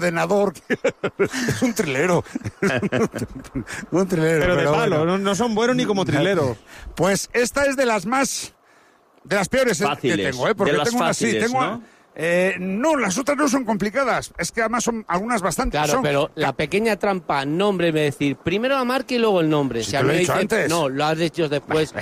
ordenador. Es un trilero. Un trilero. Pero de palo, bueno. no son buenos ni como trileros. Pues esta es de las peores fáciles, que tengo, porque de las tengo fáciles, ¿no? No, las otras no son complicadas. Es que además son algunas bastante. Claro, pero la pequeña trampa, nombre, me decir, primero la marca y luego el nombre. Si te lo he dicho antes. No, lo has dicho después.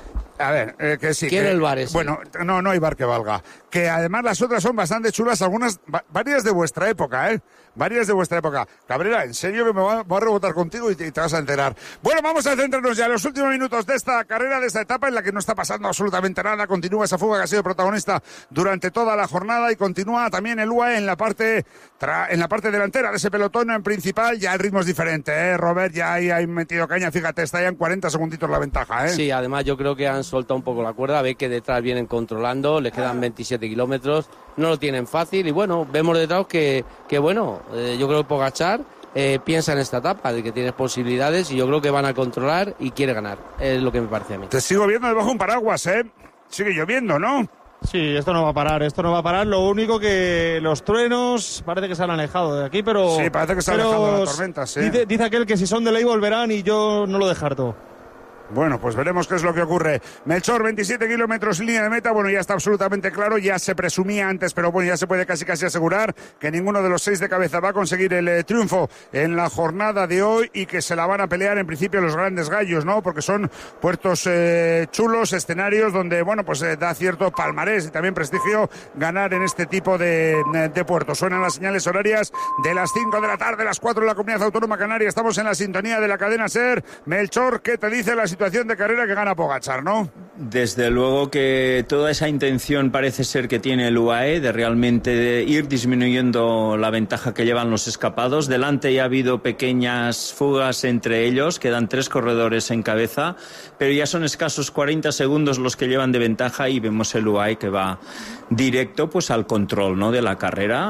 A ver, que sí. Quiero el bar ese. Bueno, no hay bar que valga. Que además las otras son bastante chulas, algunas, varias de vuestra época, Varias de vuestra época. Cabrera, en serio que me voy a rebotar contigo y te vas a enterar. Bueno, vamos a centrarnos ya en los últimos minutos de esta carrera, de esta etapa en la que no está pasando absolutamente nada. Continúa esa fuga que ha sido protagonista durante toda la jornada y continúa también el UAE en la parte delantera de ese pelotón en principal. Ya el ritmo es diferente, Robert, ya ahí hay metido caña. Fíjate, está ya en 40 segunditos la ventaja, Sí, además yo creo que han soltado un poco la cuerda. Ve que detrás vienen controlando, les quedan 27 kilómetros. No lo tienen fácil y bueno, vemos detrás que bueno, yo creo que Pogačar piensa en esta etapa, de que tiene posibilidades y yo creo que van a controlar y quiere ganar, es lo que me parece a mí. Te sigo viendo debajo de un paraguas, sigue lloviendo, ¿no? Sí, esto no va a parar, lo único que los truenos parece que se han alejado de aquí, pero... Sí, parece que se han alejado de la tormenta, sí. Dice aquel que si son de ley volverán y yo no lo descarto. Bueno, pues veremos qué es lo que ocurre. Melchor, 27 kilómetros línea de meta. Bueno, ya está absolutamente claro, ya se presumía antes, pero bueno, ya se puede casi asegurar que ninguno de los 6 de cabeza va a conseguir el triunfo en la jornada de hoy y que se la van a pelear en principio los grandes gallos, ¿no? Porque son puertos chulos, escenarios donde, bueno, pues da cierto palmarés y también prestigio ganar en este tipo de puertos. Suenan las señales horarias de las 5 de la tarde, las 4 de la Comunidad Autónoma Canaria. Estamos en la sintonía de la cadena SER. Melchor, ¿qué te dice la situación de carrera que gana Pogačar, no? Desde luego que toda esa intención parece ser que tiene el UAE de realmente ir disminuyendo la ventaja que llevan los escapados. Delante ya ha habido pequeñas fugas entre ellos, quedan 3 corredores en cabeza, pero ya son escasos 40 segundos los que llevan de ventaja y vemos el UAE que va directo pues al control, ¿no?, de la carrera.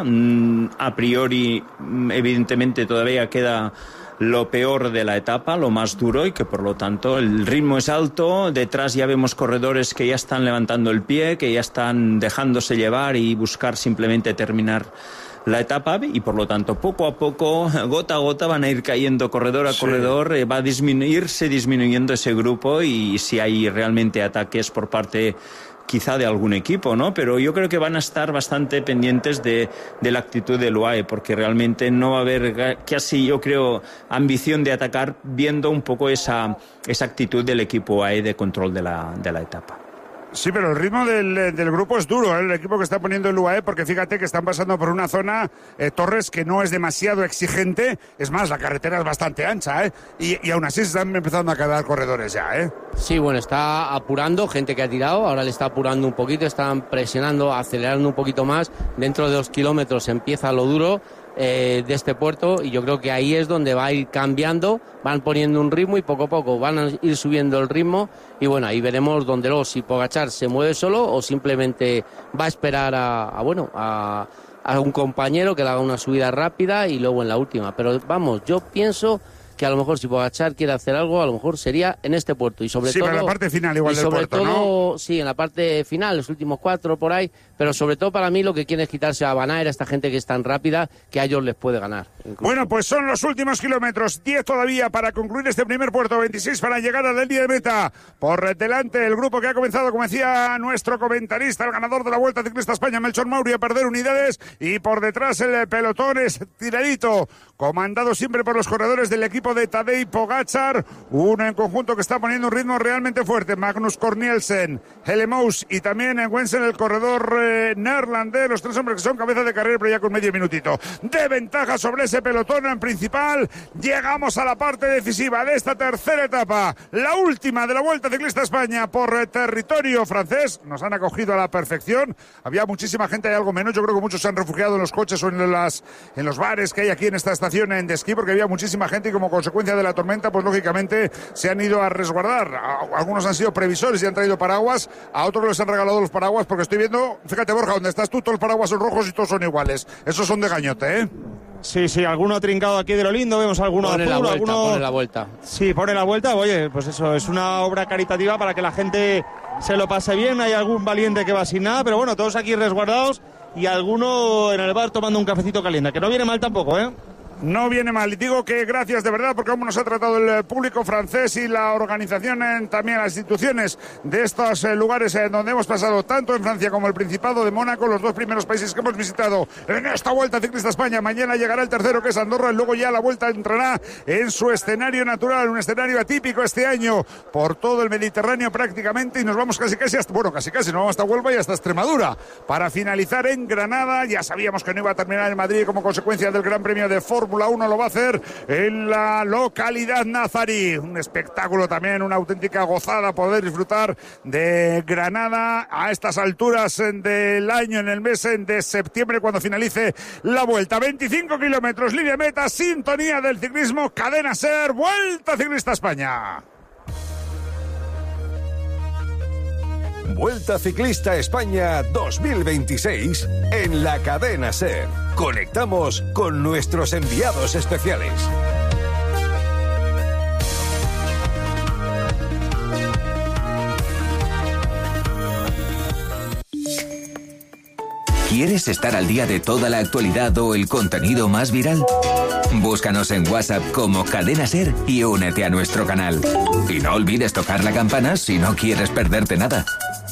A priori, evidentemente todavía queda lo peor de la etapa, lo más duro, y que por lo tanto el ritmo es alto. Detrás ya vemos corredores que ya están levantando el pie, que ya están dejándose llevar y buscar simplemente terminar la etapa, y por lo tanto poco a poco, gota a gota, van a ir cayendo corredor a corredor, va a irse disminuyendo ese grupo, y si hay realmente ataques por parte quizá de algún equipo, ¿no? Pero yo creo que van a estar bastante pendientes de la actitud del UAE, porque realmente no va a haber casi, yo creo, ambición de atacar, viendo un poco esa actitud del equipo UAE de control de la etapa. Sí, pero el ritmo del grupo es duro, el equipo que está poniendo el UAE, porque fíjate que están pasando por una zona, Torres, que no es demasiado exigente. Es más, la carretera es bastante ancha, y aún así se están empezando a quedar corredores ya, Sí, bueno, está apurando, gente que ha tirado, ahora le está apurando un poquito, están presionando, acelerando un poquito más. Dentro de 2 kilómetros empieza lo duro de este puerto, y yo creo que ahí es donde va a ir cambiando, van poniendo un ritmo y poco a poco van a ir subiendo el ritmo, y bueno, ahí veremos dónde si Pogačar se mueve solo o simplemente va a esperar a un compañero que le haga una subida rápida y luego en la última. Pero vamos, yo pienso que a lo mejor si Pogačar quiere hacer algo, a lo mejor sería en este puerto, y sobre todo... Sí, pero en la parte final igual del puerto, todo, ¿no? Sí, en la parte final, los últimos 4 por ahí, pero sobre todo para mí lo que quiere es quitarse a Van Aert, a esta gente que es tan rápida, que a ellos les puede ganar. Incluso. Bueno, pues son los últimos kilómetros, 10 todavía para concluir este primer puerto, 26 para llegar a la línea de meta. Por delante el grupo que ha comenzado, como decía nuestro comentarista, el ganador de la Vuelta Ciclista España, Melchor Mauri, a perder unidades, y por detrás el pelotón es tiradito, comandado siempre por los corredores del equipo de Tadej Pogačar, uno en conjunto que está poniendo un ritmo realmente fuerte, Magnus Cort Nielsen, Hellemous y también en Wensen, el corredor neerlandés, los 3 hombres que son cabeza de carrera, pero ya con medio minutito de ventaja sobre ese pelotón en principal. Llegamos a la parte decisiva de esta tercera etapa, la última de la Vuelta Ciclista España por territorio francés. Nos han acogido a la perfección, había muchísima gente, hay algo menos, yo creo que muchos se han refugiado en los coches o en los bares que hay aquí en esta estación de esquí, porque había muchísima gente, y como consecuencia de la tormenta, pues lógicamente se han ido a resguardar. Algunos han sido previsores y han traído paraguas, a otros les han regalado los paraguas, porque estoy viendo, fíjate Borja, donde estás tú, todos los paraguas son rojos y todos son iguales. Esos son de gañote, Sí, alguno ha trincado aquí de lo lindo, vemos alguno azul, pone la vuelta. Sí, pone la vuelta, oye, pues eso, es una obra caritativa para que la gente se lo pase bien, hay algún valiente que va sin nada, pero bueno, todos aquí resguardados, y alguno en el bar tomando un cafecito caliente, que no viene mal tampoco, ¿eh? No viene mal, y digo que gracias de verdad, porque como nos ha tratado el público francés y la organización, también las instituciones de estos lugares donde hemos pasado, tanto en Francia como el Principado de Mónaco, los 2 primeros países que hemos visitado en esta Vuelta Ciclista España. Mañana llegará el tercero, que es Andorra, y luego ya la Vuelta entrará en su escenario natural, un escenario atípico este año por todo el Mediterráneo prácticamente, y nos vamos casi hasta, bueno, casi nos vamos hasta Huelva y hasta Extremadura, para finalizar en Granada. Ya sabíamos que no iba a terminar en Madrid como consecuencia del Gran Premio de Fórmula 1, lo va a hacer en la localidad nazarí. Un espectáculo también, una auténtica gozada poder disfrutar de Granada a estas alturas del año, en el mes de septiembre, cuando finalice la Vuelta. 25 kilómetros, línea meta, sintonía del ciclismo, Cadena SER, Vuelta Ciclista España. Vuelta Ciclista España 2026 en la Cadena SER. Conectamos con nuestros enviados especiales. ¿Quieres estar al día de toda la actualidad o el contenido más viral? Búscanos en WhatsApp como Cadena SER y únete a nuestro canal. Y no olvides tocar la campana si no quieres perderte nada.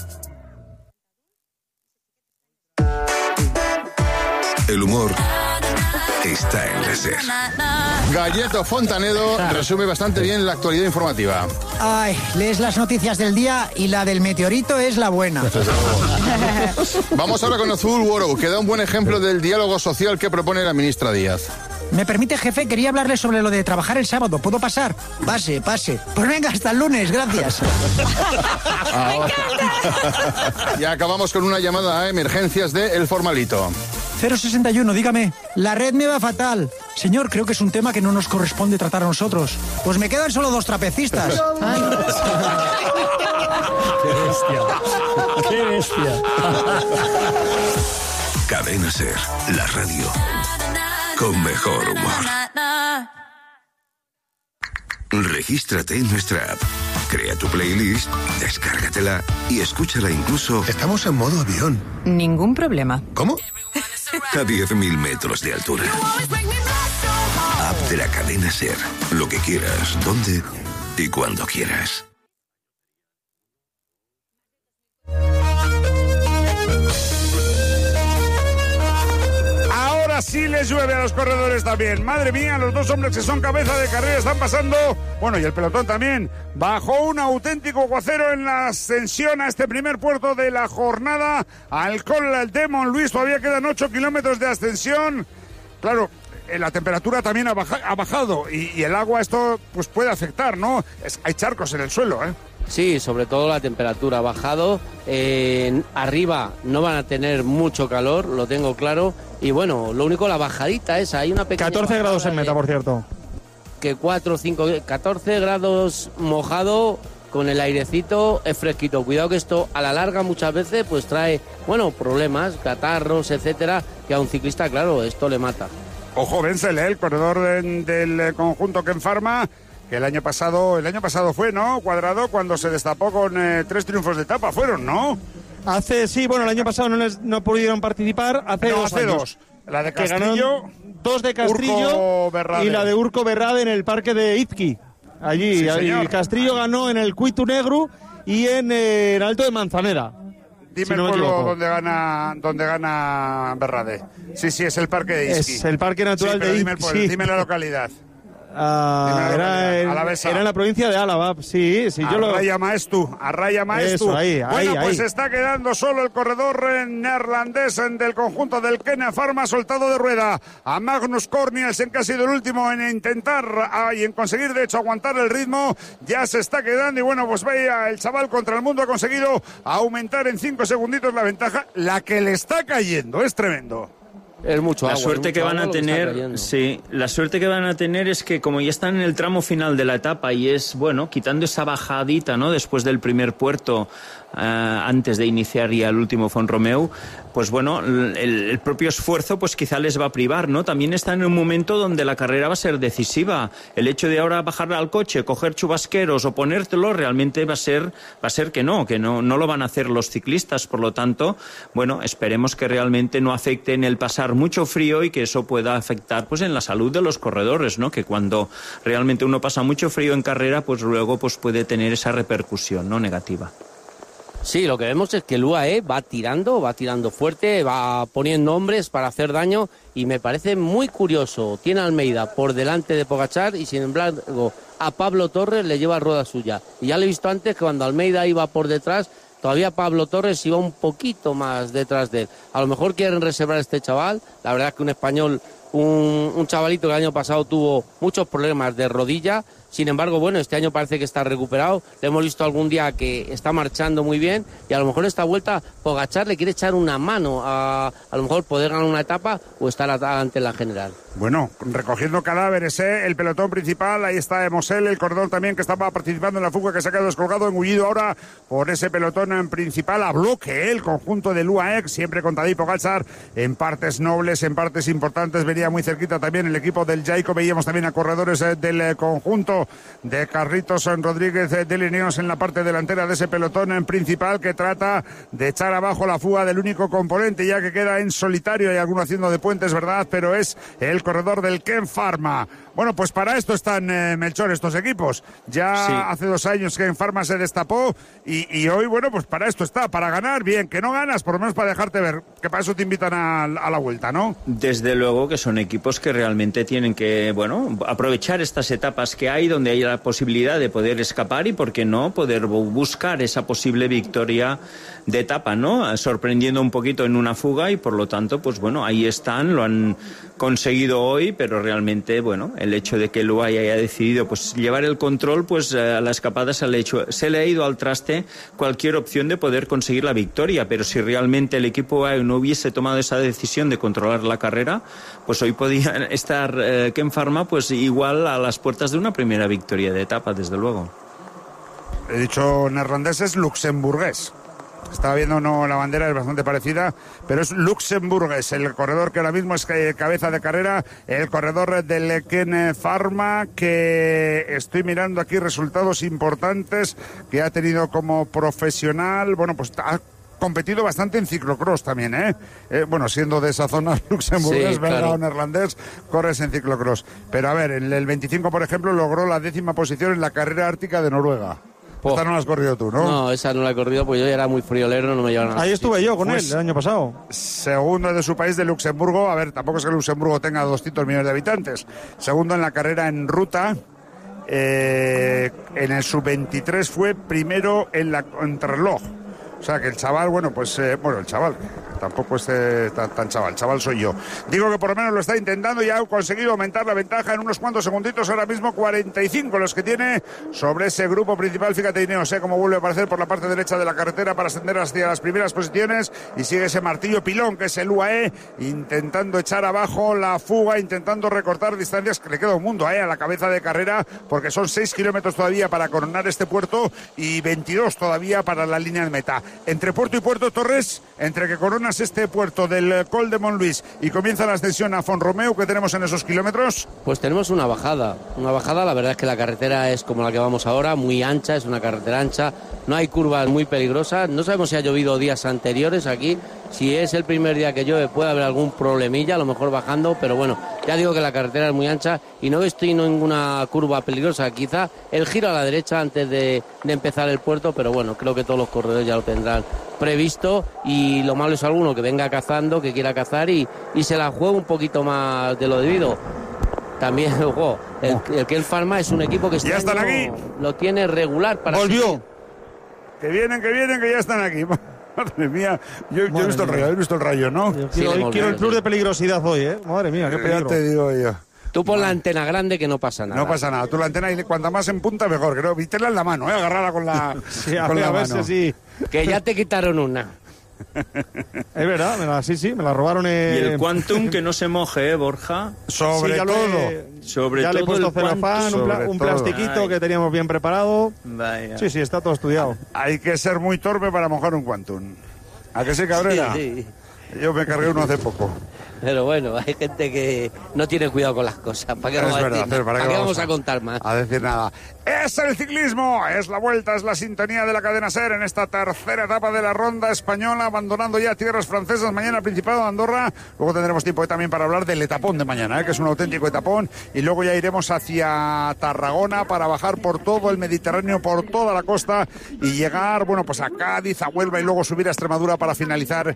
El humor está en la SER. Galleto Fontanedo resume bastante bien la actualidad informativa. Ay, lees las noticias del día y la del meteorito es la buena. Vamos ahora con Azul World, que da un buen ejemplo del diálogo social que propone la ministra Díaz. ¿Me permite, jefe? Quería hablarle sobre lo de trabajar el sábado. ¿Puedo pasar? Pase. Pues venga, hasta el lunes, gracias. Y acabamos con una llamada a emergencias de El Formalito. 061, dígame. La red me va fatal. Señor, creo que es un tema que no nos corresponde tratar a nosotros. Pues me quedan solo 2 trapecistas. Ay. ¡Qué bestia! Cadena SER, la radio con mejor humor. Regístrate en nuestra app, crea tu playlist, descárgatela y escúchala incluso... Estamos en modo avión. Ningún problema. ¿Cómo? A 10.000 metros de altura. App de la Cadena SER. Lo que quieras, donde y cuando quieras. Sí les llueve a los corredores también. Madre mía, los 2 hombres que son cabeza de carrera están pasando. Bueno, y el pelotón también. Bajó un auténtico aguacero en la ascensión a este primer puerto de la jornada. Al Col de Montluís todavía quedan 8 kilómetros de ascensión. Claro, la temperatura también ha bajado y el agua esto pues puede afectar, ¿no? Hay charcos en el suelo, ¿eh? Sí, sobre todo la temperatura ha bajado. Arriba no van a tener mucho calor, lo tengo claro. Y bueno, lo único, la bajadita esa, hay una pequeña... 14 grados en meta, por cierto. Que 4, 5, 14 grados mojado, con el airecito, es fresquito. Cuidado que esto a la larga muchas veces pues trae, bueno, problemas, catarros, etcétera, que a un ciclista, claro, esto le mata. Ojo, Wenzel, el corredor del conjunto Ken Pharma, que el año pasado fue, ¿no? Cuadrado, cuando se destapó con 3 triunfos de etapa, fueron, ¿no? Sí, bueno, el año pasado no pudieron participar. Hace 2 años. La de Castillo. 2 de Castillo y la de Urco Berrade en el parque de Izqui. Allí, sí, señor. Castillo ganó en el Cuitu Negru y en Alto de Manzanera. Dime si el no pueblo donde gana Berrade. Sí, es el parque de Izqui. Es el parque natural de Izqui. Dime la localidad. Era en la provincia de Álava, sí. Arraya Maestu. Eso, ahí, pues está quedando solo el corredor neerlandés del conjunto del Ken Pharma, soltado de rueda a Magnus Cornielsen, que ha sido el último en intentar y en conseguir, de hecho, aguantar el ritmo. Ya se está quedando y bueno, pues vaya, el chaval contra el mundo ha conseguido aumentar en 5 segunditos la ventaja. La que le está cayendo es tremendo. Es mucho agua. La suerte que van a tener, sí, la suerte que van a tener es que como ya están en el tramo final de la etapa y es, bueno, quitando esa bajadita, ¿no?, después del primer puerto, antes de iniciar ya el último Font-Romeu, pues bueno, el propio esfuerzo pues quizá les va a privar, ¿no? También están en un momento donde la carrera va a ser decisiva. El hecho de ahora bajar al coche, coger chubasqueros o ponértelo, realmente va a ser que no lo van a hacer los ciclistas. Por lo tanto, bueno, esperemos que realmente no afecte en el pasar mucho frío y que eso pueda afectar pues en la salud de los corredores, ¿no? Que cuando realmente uno pasa mucho frío en carrera, pues luego pues puede tener esa repercusión, ¿no?, negativa. Sí, lo que vemos es que el UAE va tirando fuerte, va poniendo hombres para hacer daño y me parece muy curioso. Tiene a Almeida por delante de Pogačar y sin embargo a Pablo Torres le lleva rueda suya. Y ya lo he visto antes que cuando Almeida iba por detrás, todavía Pablo Torres iba un poquito más detrás de él. A lo mejor quieren reservar a este chaval. La verdad es que un español, un chavalito que el año pasado tuvo muchos problemas de rodilla. Sin embargo, bueno, este año parece que está recuperado. Le hemos visto algún día que está marchando muy bien y a lo mejor esta vuelta Pogačar le quiere echar una mano a lo mejor poder ganar una etapa o estar ante la general. Bueno, recogiendo cadáveres, el pelotón principal, ahí está Mosel, el corredor también que estaba participando en la fuga, que se ha quedado descolgado, engullido ahora por ese pelotón principal a bloque, el conjunto del UAE, siempre con Tadej Pogačar, en partes nobles, en partes importantes, venía muy cerquita también el equipo del Jayco, veíamos también a corredores del conjunto de Carlitos Rodríguez de Lineos en la parte delantera de ese pelotón principal que trata de echar abajo la fuga del único componente, ya que queda en solitario, hay alguno haciendo de puentes, ¿verdad?, pero es el corredor del Ken Pharma. Bueno, pues para esto están, Melchor, estos equipos. Ya sí. Hace 2 años que Ken Pharma se destapó y hoy, bueno, pues para esto está, para ganar, bien, que no ganas, por lo menos para dejarte ver, que para eso te invitan a la vuelta, ¿no? Desde luego que son equipos que realmente tienen que, bueno, aprovechar estas etapas que hay, donde hay la posibilidad de poder escapar y, por qué no, poder buscar esa posible victoria de etapa, ¿no? Sorprendiendo un poquito en una fuga y, por lo tanto, pues bueno, ahí están, lo han conseguido hoy, pero realmente, bueno, el hecho de que el UAE haya decidido pues llevar el control, pues a la escapada se le ha ido al traste cualquier opción de poder conseguir la victoria, pero si realmente el equipo UAE no hubiese tomado esa decisión de controlar la carrera, pues hoy podía estar Ken Pharma pues igual a las puertas de una primera victoria de etapa, desde luego. He dicho neerlandés, es luxemburgués. Estaba viendo, no, la bandera es bastante parecida, pero es luxemburgués, el corredor que ahora mismo es cabeza de carrera, el corredor del Ken Pharma, que estoy mirando aquí resultados importantes que ha tenido como profesional. Bueno, pues ha competido bastante en ciclocross también, bueno, siendo de esa zona luxemburgués, sí, belga, claro, o neerlandés, corres en ciclocross. Pero a ver, en el 25, por ejemplo, logró la 10ª posición en la carrera ártica de Noruega. Esta no la has corrido tú, ¿no? No, esa no la he corrido porque yo era muy friolero, no me llevaron a... Ahí estuve yo con él el año pasado. Segundo de su país, de Luxemburgo. A ver, tampoco es que Luxemburgo tenga 200 millones de habitantes. Segundo en la carrera en ruta. En el sub-23 fue primero en la contrarreloj. O sea que el chaval, bueno, pues, el chaval, tampoco es tan chaval soy yo. Digo que por lo menos lo está intentando y ha conseguido aumentar la ventaja en unos cuantos segunditos, ahora mismo 45 los que tiene sobre ese grupo principal. Fíjate, Ineos, cómo vuelve a aparecer por la parte derecha de la carretera para ascender hacia las primeras posiciones y sigue ese martillo pilón que es el UAE, intentando echar abajo la fuga, intentando recortar distancias, que le queda un mundo a la cabeza de carrera, porque son 6 kilómetros todavía para coronar este puerto y 22 todavía para la línea de meta. Entre puerto y puerto, Torres, entre que coronas este puerto del Col de Montluís y comienza la ascensión a Font-Romeu, ¿qué tenemos en esos kilómetros? Pues tenemos una bajada, la verdad es que la carretera es como la que vamos ahora, muy ancha, es una carretera ancha, no hay curvas muy peligrosas, no sabemos si ha llovido días anteriores aquí, si es el primer día que llueve puede haber algún problemilla, a lo mejor bajando, pero bueno, ya digo que la carretera es muy ancha y no estoy en ninguna curva peligrosa, quizá el giro a la derecha antes de empezar el puerto, pero bueno, creo que todos los corredores ya lo tendrán previsto y lo malo es alguno que venga cazando, que quiera cazar y se la juegue un poquito más de lo debido. También, ojo, el Ken Pharma es un equipo que ya están aquí, lo tiene regular para... Volvió. Que vienen, que ya están aquí. Madre mía, yo he visto el rayo, ¿no? Quiero el plus de peligrosidad hoy, Madre mía, qué peligro. Ya te digo yo. Tú pon la antena grande que no pasa nada. No pasa nada. Tú la antena, y cuanta más en punta, mejor. Creo. Vítela en la mano, agarrarla con la, sí, con la mano. Sí. Que ya te quitaron una. Es verdad, sí, me la robaron. Y el Quantum que no se moje, Borja. Sobre todo. Ya le he puesto celofán, un plastiquito que teníamos bien preparado. Vaya. Sí, está todo estudiado. Hay que ser muy torpe para mojar un Quantum. ¿A qué se, Cabrera? Sí. Yo me cargué uno hace poco. Pero bueno, hay gente que no tiene cuidado con las cosas. ¿Para qué, ¿para qué vamos a contar más? A decir nada. Es el ciclismo, es la vuelta, es la sintonía de la cadena SER en esta tercera etapa de la ronda española, abandonando ya tierras francesas. Mañana el Principado de Andorra. Luego tendremos tiempo también para hablar del etapón de mañana, que es un auténtico etapón. Y luego ya iremos hacia Tarragona para bajar por todo el Mediterráneo, por toda la costa y llegar, bueno, pues a Cádiz, a Huelva y luego subir a Extremadura para finalizar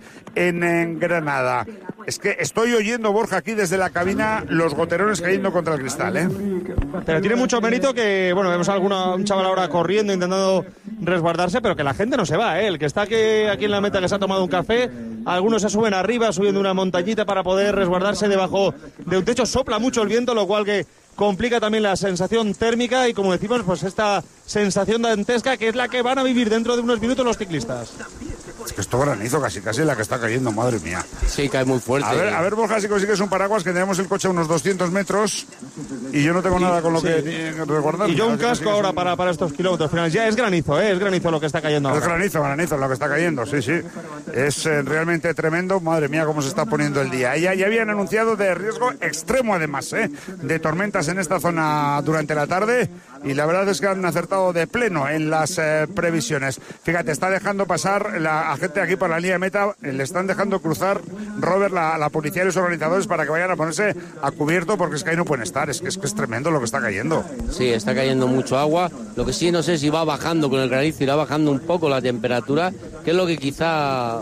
en Granada. Es que estoy oyendo, Borja, aquí desde la cabina los goterones cayendo contra el cristal, ¿eh? Pero tiene mucho mérito que, bueno, vemos a un chaval ahora corriendo, intentando resguardarse, pero que la gente no se va, ¿eh? El que está aquí en la meta, que se ha tomado un café, algunos se suben arriba, subiendo una montañita para poder resguardarse debajo de un techo. Sopla mucho el viento, lo cual que complica también la sensación térmica y, como decimos, pues esta sensación dantesca que es la que van a vivir dentro de unos minutos los ciclistas. Es que esto granizo casi la que está cayendo, madre mía. Sí, cae muy fuerte. A ver, Borja, si consigues un paraguas, que tenemos el coche a unos 200 metros y yo no tengo nada con lo que resguardarme. Y yo un casco ahora para estos kilómetros finales. Ya es granizo, es granizo lo que está cayendo ahora. Es granizo lo que está cayendo, sí. Es realmente tremendo. Madre mía, cómo se está poniendo el día. Ya habían anunciado de riesgo extremo, además, de tormentas en esta zona durante la tarde. Y la verdad es que han acertado de pleno en las previsiones. Fíjate, está dejando pasar la gente aquí por la línea de meta, le están dejando cruzar, Robert, la policía y los organizadores para que vayan a ponerse a cubierto, porque es que ahí no pueden estar. Es que es tremendo lo que está cayendo. Sí, está cayendo mucho agua. Lo que sí, no sé si va bajando con el granizo, irá bajando un poco la temperatura, que es lo que quizá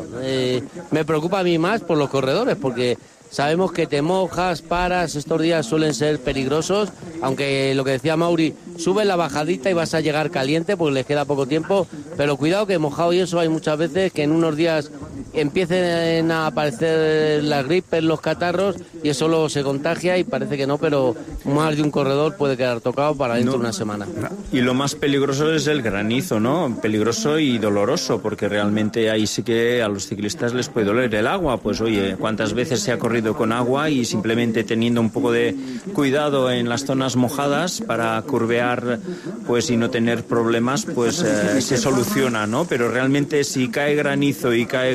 me preocupa a mí más por los corredores, porque sabemos que te mojas, paras, estos días suelen ser peligrosos, aunque lo que decía Mauri, sube la bajadita y vas a llegar caliente porque les queda poco tiempo, pero cuidado que mojado y eso hay muchas veces que en unos días empiecen a aparecer las gripes, los catarros y eso luego se contagia y parece que no, pero más de un corredor puede quedar tocado para dentro de una semana. Y lo más peligroso es el granizo, ¿no? Peligroso y doloroso, porque realmente ahí sí que a los ciclistas les puede doler el agua. Pues oye, ¿cuántas veces se ha corrido con agua y simplemente teniendo un poco de cuidado en las zonas mojadas para curvear, pues, y no tener problemas, pues se soluciona, ¿no? Pero realmente si cae granizo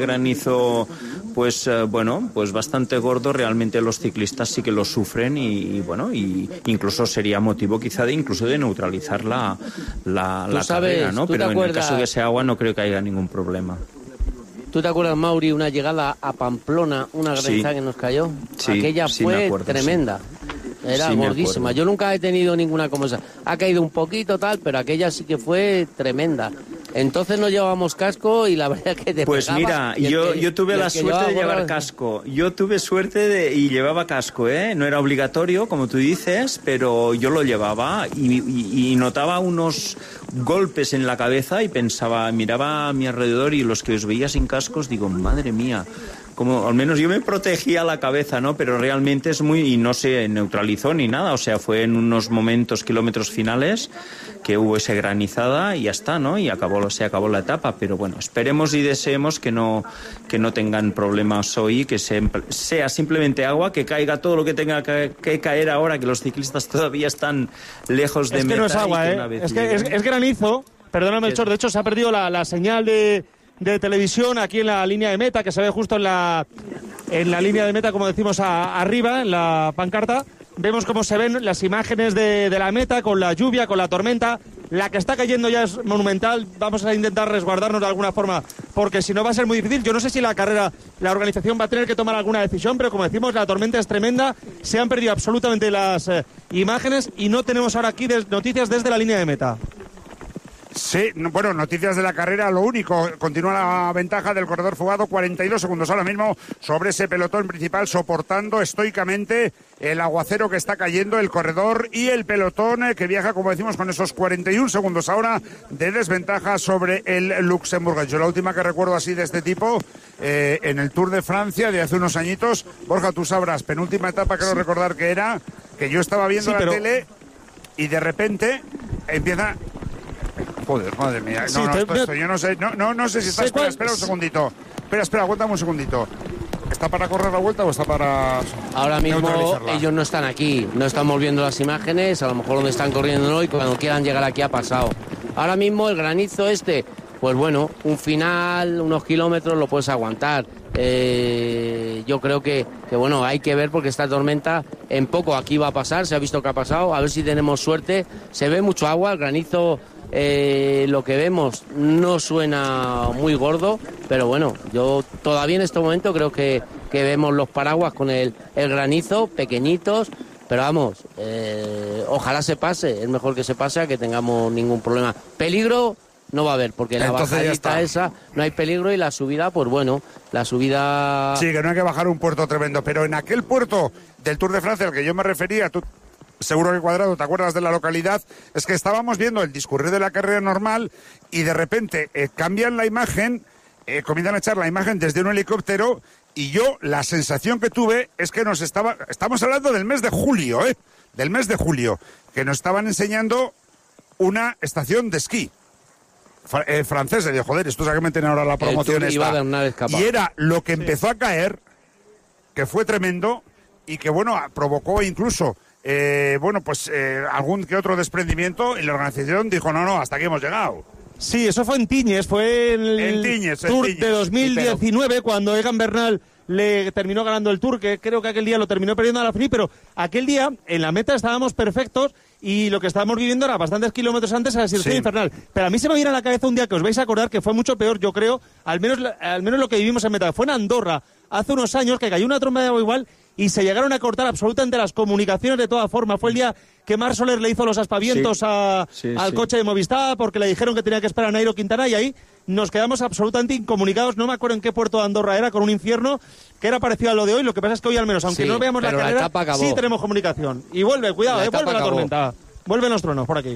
pues bueno, pues bastante gordo, realmente los ciclistas sí que lo sufren y bueno, y incluso sería motivo quizá de neutralizar la carrera, ¿no? Pero en el caso de ese agua no creo que haya ningún problema. ¿Tú te acuerdas, Mauri, una llegada a Pamplona, una graniza que nos cayó? Sí, aquella fue tremenda. Era gordísima. Yo nunca he tenido ninguna como esa. Ha caído un poquito tal, pero aquella sí que fue tremenda. Entonces no llevábamos casco y la verdad que te Pues mira, yo tuve la suerte de llevar casco. Yo tuve suerte y llevaba casco, ¿eh? No era obligatorio, como tú dices, pero yo lo llevaba y notaba unos golpes en la cabeza y pensaba, miraba a mi alrededor y los que os veía sin cascos, digo, madre mía. Como al menos yo me protegía la cabeza, ¿no? Pero realmente es y no se neutralizó ni nada, o sea, fue en unos kilómetros finales que hubo esa granizada y ya está, ¿no? Y se acabó la etapa, pero bueno, esperemos y deseemos que no tengan problemas hoy, que sea simplemente agua, que caiga todo lo que tenga que caer ahora, que los ciclistas todavía están lejos de meta. Es que no es agua, es granizo, perdóname, Melchor, de hecho se ha perdido la señal de televisión aquí en la línea de meta, que se ve justo en la línea de meta, como decimos, arriba, en la pancarta. Vemos cómo se ven las imágenes de la meta, con la lluvia, con la tormenta. La que está cayendo ya es monumental. Vamos a intentar resguardarnos de alguna forma, porque si no va a ser muy difícil. Yo no sé si la organización va a tener que tomar alguna decisión, pero como decimos, la tormenta es tremenda. Se han perdido absolutamente las imágenes y no tenemos ahora aquí noticias desde la línea de meta. Sí, bueno, noticias de la carrera, lo único, continúa la ventaja del corredor fugado, 42 segundos ahora mismo sobre ese pelotón principal, soportando estoicamente el aguacero que está cayendo, el corredor y el pelotón que viaja, como decimos, con esos 41 segundos ahora de desventaja sobre el Luxemburgo. Yo la última que recuerdo así de este tipo, en el Tour de Francia de hace unos añitos, Borja, tú sabrás, penúltima etapa, creo recordar que era, que yo estaba viendo la tele y de repente empieza... Joder, madre mía. Yo no sé si está... Espera un segundito. Espera, aguántame un segundito. ¿Está para correr la vuelta o está para...? Ahora mismo ellos no están aquí, no estamos viendo las imágenes, a lo mejor donde están corriendo no, y cuando quieran llegar aquí ha pasado. Ahora mismo el granizo pues bueno, un final, unos kilómetros lo puedes aguantar. Yo creo que bueno, hay que ver porque esta tormenta en poco aquí va a pasar, se ha visto que ha pasado, a ver si tenemos suerte. Se ve mucho agua, el granizo, lo que vemos no suena muy gordo, pero bueno, yo todavía en este momento creo que vemos los paraguas con el granizo, pequeñitos, pero vamos, ojalá se pase, es mejor que se pase a que tengamos ningún problema. Peligro no va a haber, porque la bajadita esa no hay peligro, y la subida, pues bueno, la subida... Sí, que no hay que bajar un puerto tremendo, pero en aquel puerto del Tour de Francia al que yo me refería, tú seguro que Cuadrado te acuerdas de la localidad, es que estábamos viendo el discurrir de la carrera normal y de repente cambian la imagen, comienzan a echar la imagen desde un helicóptero, y yo la sensación que tuve es que estamos hablando del mes de julio, del mes de julio, que nos estaban enseñando una estación de esquí francesa. Y digo, joder, estos a que meten ahora la promoción esta. Y era lo que empezó a caer, que fue tremendo, y que bueno, provocó incluso algún que otro desprendimiento, y la organización dijo, no, hasta aquí hemos llegado. Sí, eso fue en Tiñes, fue el Tour de 2019, cuando Egan Bernal le terminó ganando el Tour, que creo que aquel día lo terminó perdiendo a la Free, pero aquel día en la meta estábamos perfectos, y lo que estábamos viviendo era bastantes kilómetros antes a la situación infernal. Pero a mí se me viene a la cabeza un día que os vais a acordar que fue mucho peor, yo creo, al menos lo que vivimos en meta. Fue en Andorra, hace unos años, que cayó una tromba de agua igual, y se llegaron a cortar absolutamente las comunicaciones de toda forma. Fue el día que Marc Soler le hizo los aspavientos al coche de Movistar, porque le dijeron que tenía que esperar a Nairo Quintana, y ahí nos quedamos absolutamente incomunicados. No me acuerdo en qué puerto de Andorra era, con un infierno que era parecido a lo de hoy. Lo que pasa es que hoy, al menos, aunque no veamos la carrera, sí tenemos comunicación. Y vuelve, cuidado, vuelve la tormenta. Vuelven los truenos por aquí.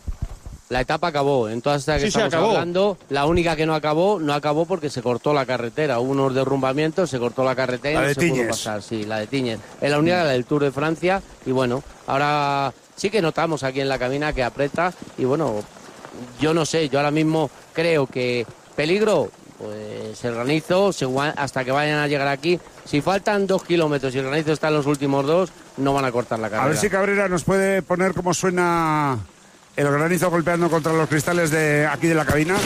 La etapa acabó, en todas estas que estamos hablando, la única que no acabó porque se cortó la carretera, hubo unos derrumbamientos, se cortó la carretera y no se pudo pasar. Sí, la de Tiñes. Es la única, la del Tour de Francia, y bueno, ahora sí que notamos aquí en la cabina que aprieta, y bueno, yo no sé, yo ahora mismo creo que peligro, pues el granizo, hasta que vayan a llegar aquí, si faltan 2 kilómetros y el granizo está en los últimos 2, no van a cortar la carrera. A ver si Cabrera nos puede poner cómo suena el granizo golpeando contra los cristales de aquí de la cabina.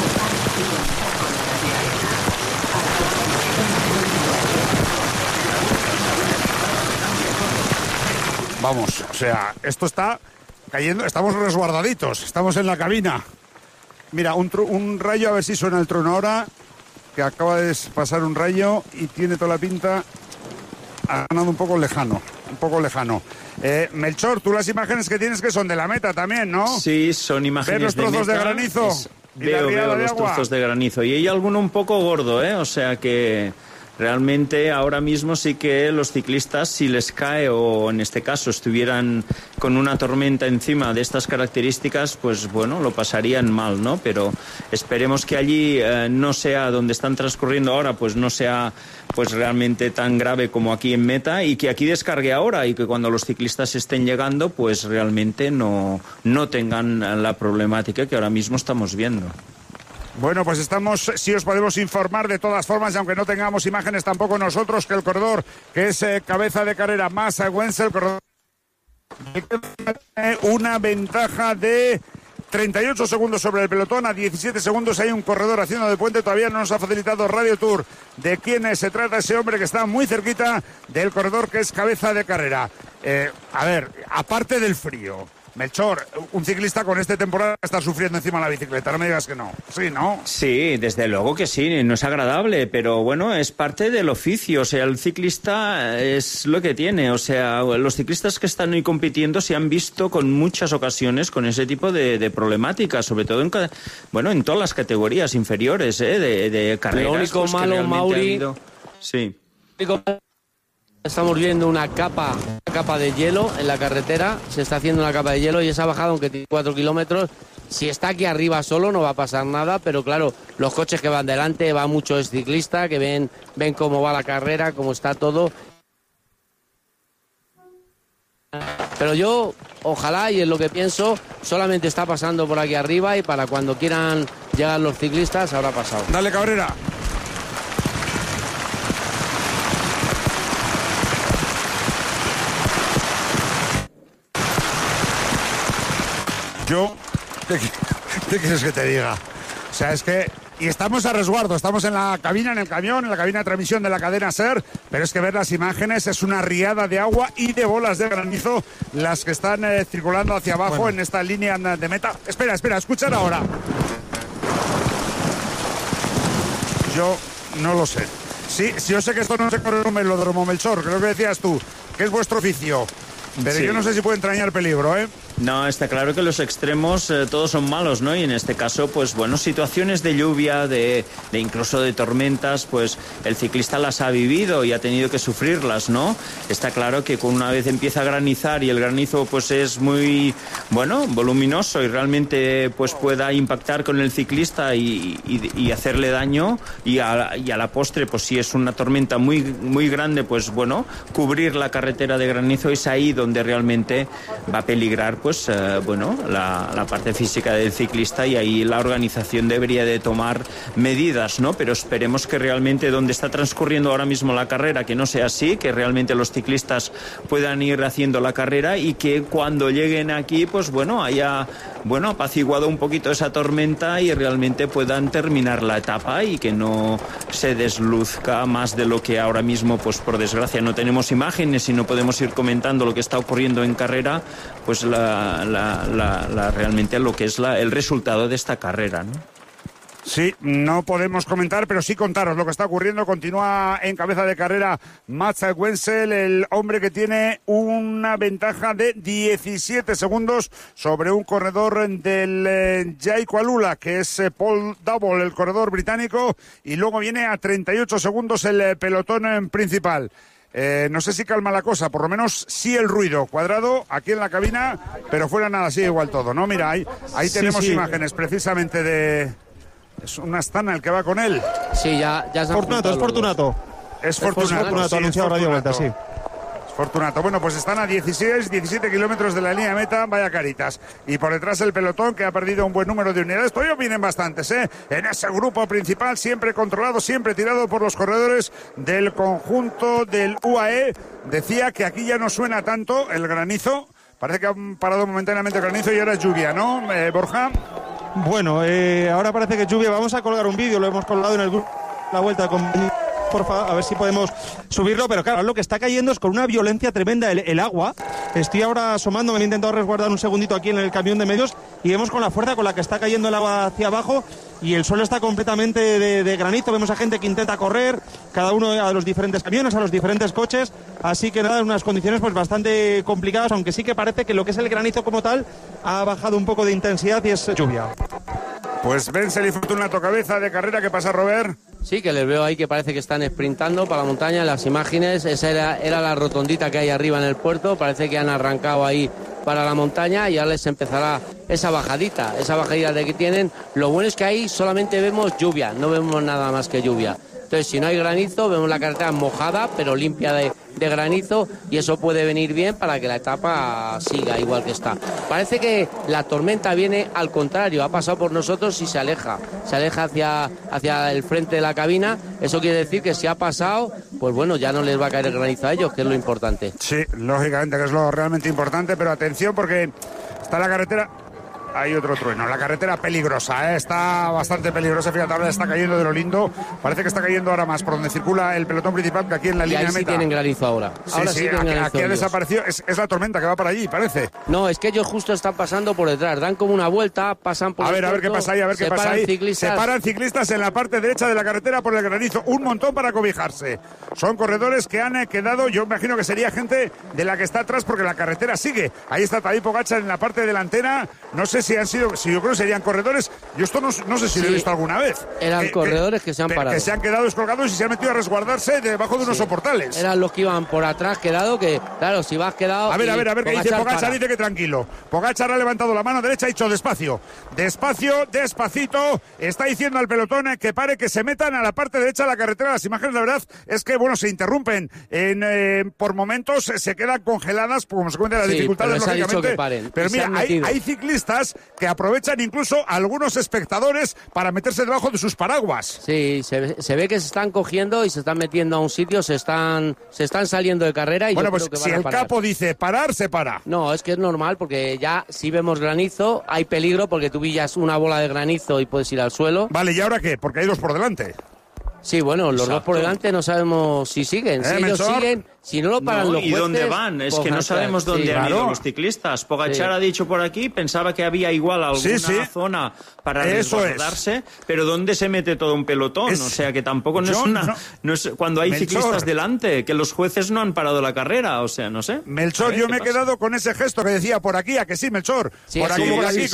Vamos, o sea, esto está cayendo, estamos resguardaditos, estamos en la cabina. Mira, un rayo, a ver si suena el trono ahora, que acaba de pasar un rayo y tiene toda la pinta, ha ganado un poco lejano. Melchor, tú las imágenes que tienes que son de la meta también, ¿no? Sí, son imágenes de meta. ¿Ves los trozos de granizo? Veo los trozos de granizo. Y hay alguno un poco gordo, o sea que realmente ahora mismo sí que los ciclistas, si les cae, o en este caso estuvieran con una tormenta encima de estas características, pues bueno, lo pasarían mal, ¿no? Pero esperemos que allí no sea donde están transcurriendo ahora, pues no sea pues realmente tan grave como aquí en meta, y que aquí descargue ahora, y que cuando los ciclistas estén llegando, pues realmente no tengan la problemática que ahora mismo estamos viendo. Bueno, pues estamos, si os podemos informar de todas formas, y aunque no tengamos imágenes tampoco nosotros, que el corredor, que es cabeza de carrera, Massa Wenzel, el corredor, una ventaja de 38 segundos sobre el pelotón, a 17 segundos hay un corredor haciendo de puente. Todavía no nos ha facilitado Radio Tour de quién se trata ese hombre que está muy cerquita del corredor, que es cabeza de carrera. A ver, aparte del frío, Melchor, un ciclista con esta temporada está sufriendo encima de la bicicleta, no me digas que no. Sí, ¿no? Sí, desde luego que sí, no es agradable, pero bueno, es parte del oficio. O sea, el ciclista es lo que tiene. O sea, los ciclistas que están hoy compitiendo se han visto con muchas ocasiones con ese tipo de problemáticas, sobre todo en todas las categorías inferiores, de carreras. Lo único pues, malo, Mauri, sí. Estamos viendo una capa de hielo en la carretera, se está haciendo una capa de hielo y esa bajada, aunque tiene 4 kilómetros, si está aquí arriba solo no va a pasar nada, pero claro, los coches que van delante, va mucho ciclista, que ven cómo va la carrera, cómo está todo. Pero yo, ojalá, y es lo que pienso, solamente está pasando por aquí arriba, y para cuando quieran llegar los ciclistas habrá pasado. Dale, Cabrera. ¿Qué quieres que te diga? O sea, es que... Y estamos a resguardo, estamos en la cabina, en el camión, en la cabina de transmisión de la cadena SER, pero es que ver las imágenes es una riada de agua y de bolas de granizo las que están circulando hacia abajo en esta línea de meta. Espera, escuchar ahora. Yo no lo sé. Sí, yo sé que esto no se corre en un velódromo, Melchor, creo que decías tú, que es vuestro oficio. Pero sí, yo no sé si puede entrañar peligro, ¿eh? No, está claro que los extremos todos son malos, ¿no? Y en este caso, pues bueno, situaciones de lluvia, de incluso de tormentas, pues el ciclista las ha vivido y ha tenido que sufrirlas, ¿no? Está claro que una vez empieza a granizar y el granizo pues es muy, bueno, voluminoso y realmente pues pueda impactar con el ciclista y hacerle daño y a la postre, pues si es una tormenta muy, muy grande, pues bueno, cubrir la carretera de granizo es ahí donde realmente va a peligrar pues la parte física del ciclista y ahí la organización debería de tomar medidas, ¿no? Pero esperemos que realmente donde está transcurriendo ahora mismo la carrera, que no sea así, que realmente los ciclistas puedan ir haciendo la carrera y que cuando lleguen aquí, pues bueno, haya apaciguado un poquito esa tormenta y realmente puedan terminar la etapa y que no se desluzca más de lo que ahora mismo, pues por desgracia no tenemos imágenes y no podemos ir comentando lo que está ocurriendo en carrera, pues realmente lo que es el resultado de esta carrera, ¿no? Sí, no podemos comentar, pero sí contaros lo que está ocurriendo. Continúa en cabeza de carrera Mats Wenzel, el hombre que tiene una ventaja de 17 segundos sobre un corredor del Jaico Alula, que es Paul Double, el corredor británico, y luego viene a 38 segundos el pelotón principal. No sé si calma la cosa, por lo menos sí el ruido. Cuadrado aquí en la cabina, pero fuera nada, sí igual todo, ¿no? Mira, ahí tenemos imágenes precisamente de... Es una Astana el que va con él. Sí, ya se Fortunato, es Fortunato. Es Fortunato, sí, anunciado Radio Vuelta, sí. Fortunato. Bueno, pues están a 17 kilómetros de la línea de meta, vaya caritas. Y por detrás el pelotón, que ha perdido un buen número de unidades. Todavía vienen bastantes, ¿eh? En ese grupo principal, siempre controlado, siempre tirado por los corredores del conjunto del UAE. Decía que aquí ya no suena tanto el granizo. Parece que han parado momentáneamente el granizo y ahora es lluvia, ¿no, Borja? Bueno, ahora parece que es lluvia. Vamos a colgar un vídeo, lo hemos colgado en el grupo La Vuelta con... Por favor, a ver si podemos subirlo, pero claro, lo que está cayendo es con una violencia tremenda el agua. Estoy ahora asomando, me he intentado resguardar un segundito aquí en el camión de medios y vemos con la fuerza con la que está cayendo el agua hacia abajo y el suelo está completamente de granizo. Vemos a gente que intenta correr, cada uno a los diferentes camiones, a los diferentes coches, así que nada, en unas condiciones pues bastante complicadas, aunque sí que parece que lo que es el granizo como tal ha bajado un poco de intensidad y es lluvia. Pues Wenzel y Fortunato, cabeza de carrera. ¿Qué pasa, Robert? Sí, que les veo ahí que parece que están sprintando para la montaña. Las imágenes, esa era la rotondita que hay arriba en el puerto. Parece que han arrancado ahí para la montaña y ahora les empezará esa bajadita de que tienen. Lo bueno es que ahí solamente vemos lluvia, no vemos nada más que lluvia. Entonces, si no hay granizo, vemos la carretera mojada, pero limpia de granizo, y eso puede venir bien para que la etapa siga igual que está. Parece que la tormenta viene al contrario, ha pasado por nosotros y se aleja hacia el frente de la cabina. Eso quiere decir que si ha pasado, pues bueno, ya no les va a caer el granizo a ellos, que es lo importante. Sí, lógicamente, que es lo realmente importante, pero atención porque está la carretera... Hay otro trueno. La carretera peligrosa, ¿eh? Está bastante peligrosa. Fíjate, ahora está cayendo de lo lindo. Parece que está cayendo ahora más por donde circula el pelotón principal que aquí en la línea de meta. Sí tienen granizo ahora. Sí, aquí ha desaparecido. Es la tormenta que va para allí, parece. No, es que ellos justo están pasando por detrás. Dan como una vuelta, pasan por a ver qué pasa ahí, Se paran ciclistas en la parte derecha de la carretera por el granizo. Un montón para cobijarse. Son corredores que han quedado, yo imagino que sería gente de la que está atrás porque la carretera sigue. Ahí está Tadej Pogačar en la parte delantera. No sé si yo creo que serían corredores. Yo esto no sé si lo he visto alguna vez. Eran corredores que se han parado. Que se han quedado descolgados y se han metido a resguardarse debajo de unos soportales. Eran los que iban por atrás quedado, que claro, si vas quedado... A ver, que dice Pogačar, dice que tranquilo. Pogačar ha levantado la mano derecha, ha dicho despacio. Despacito. Está diciendo al pelotón que pare, que se metan a la parte derecha de la carretera. Las imágenes, la verdad, es que, bueno, se interrumpen. Por momentos se quedan congeladas, como se cuentan las dificultades, pero lógicamente. Que paren. Pero mira, hay ciclistas ciclistas que aprovechan incluso a algunos espectadores para meterse debajo de sus paraguas. Sí, se ve que se están cogiendo y se están metiendo a un sitio, se están saliendo de carrera y bueno, yo pues creo que si van a el parar. capo dice parar, se para. No, es que es normal porque ya si vemos granizo hay peligro porque tú pillas una bola de granizo y puedes ir al suelo. Vale, ¿y ahora qué? Porque hay dos por delante. Sí, bueno, los dos por delante no sabemos si siguen. Si ellos siguen, si no lo paran los ¿y jueces... dónde van? Es que no sabemos dónde han ido los ciclistas. Pogačar ha dicho por aquí, pensaba que había igual alguna zona para resguardarse, pero ¿dónde se mete todo un pelotón? O sea, que tampoco no es cuando hay ciclistas delante, que los jueces no han parado la carrera, o sea, no sé. Melchor, yo me he quedado con ese gesto que decía por aquí, ¿a que sí, Melchor? Sí, por aquí, por aquí,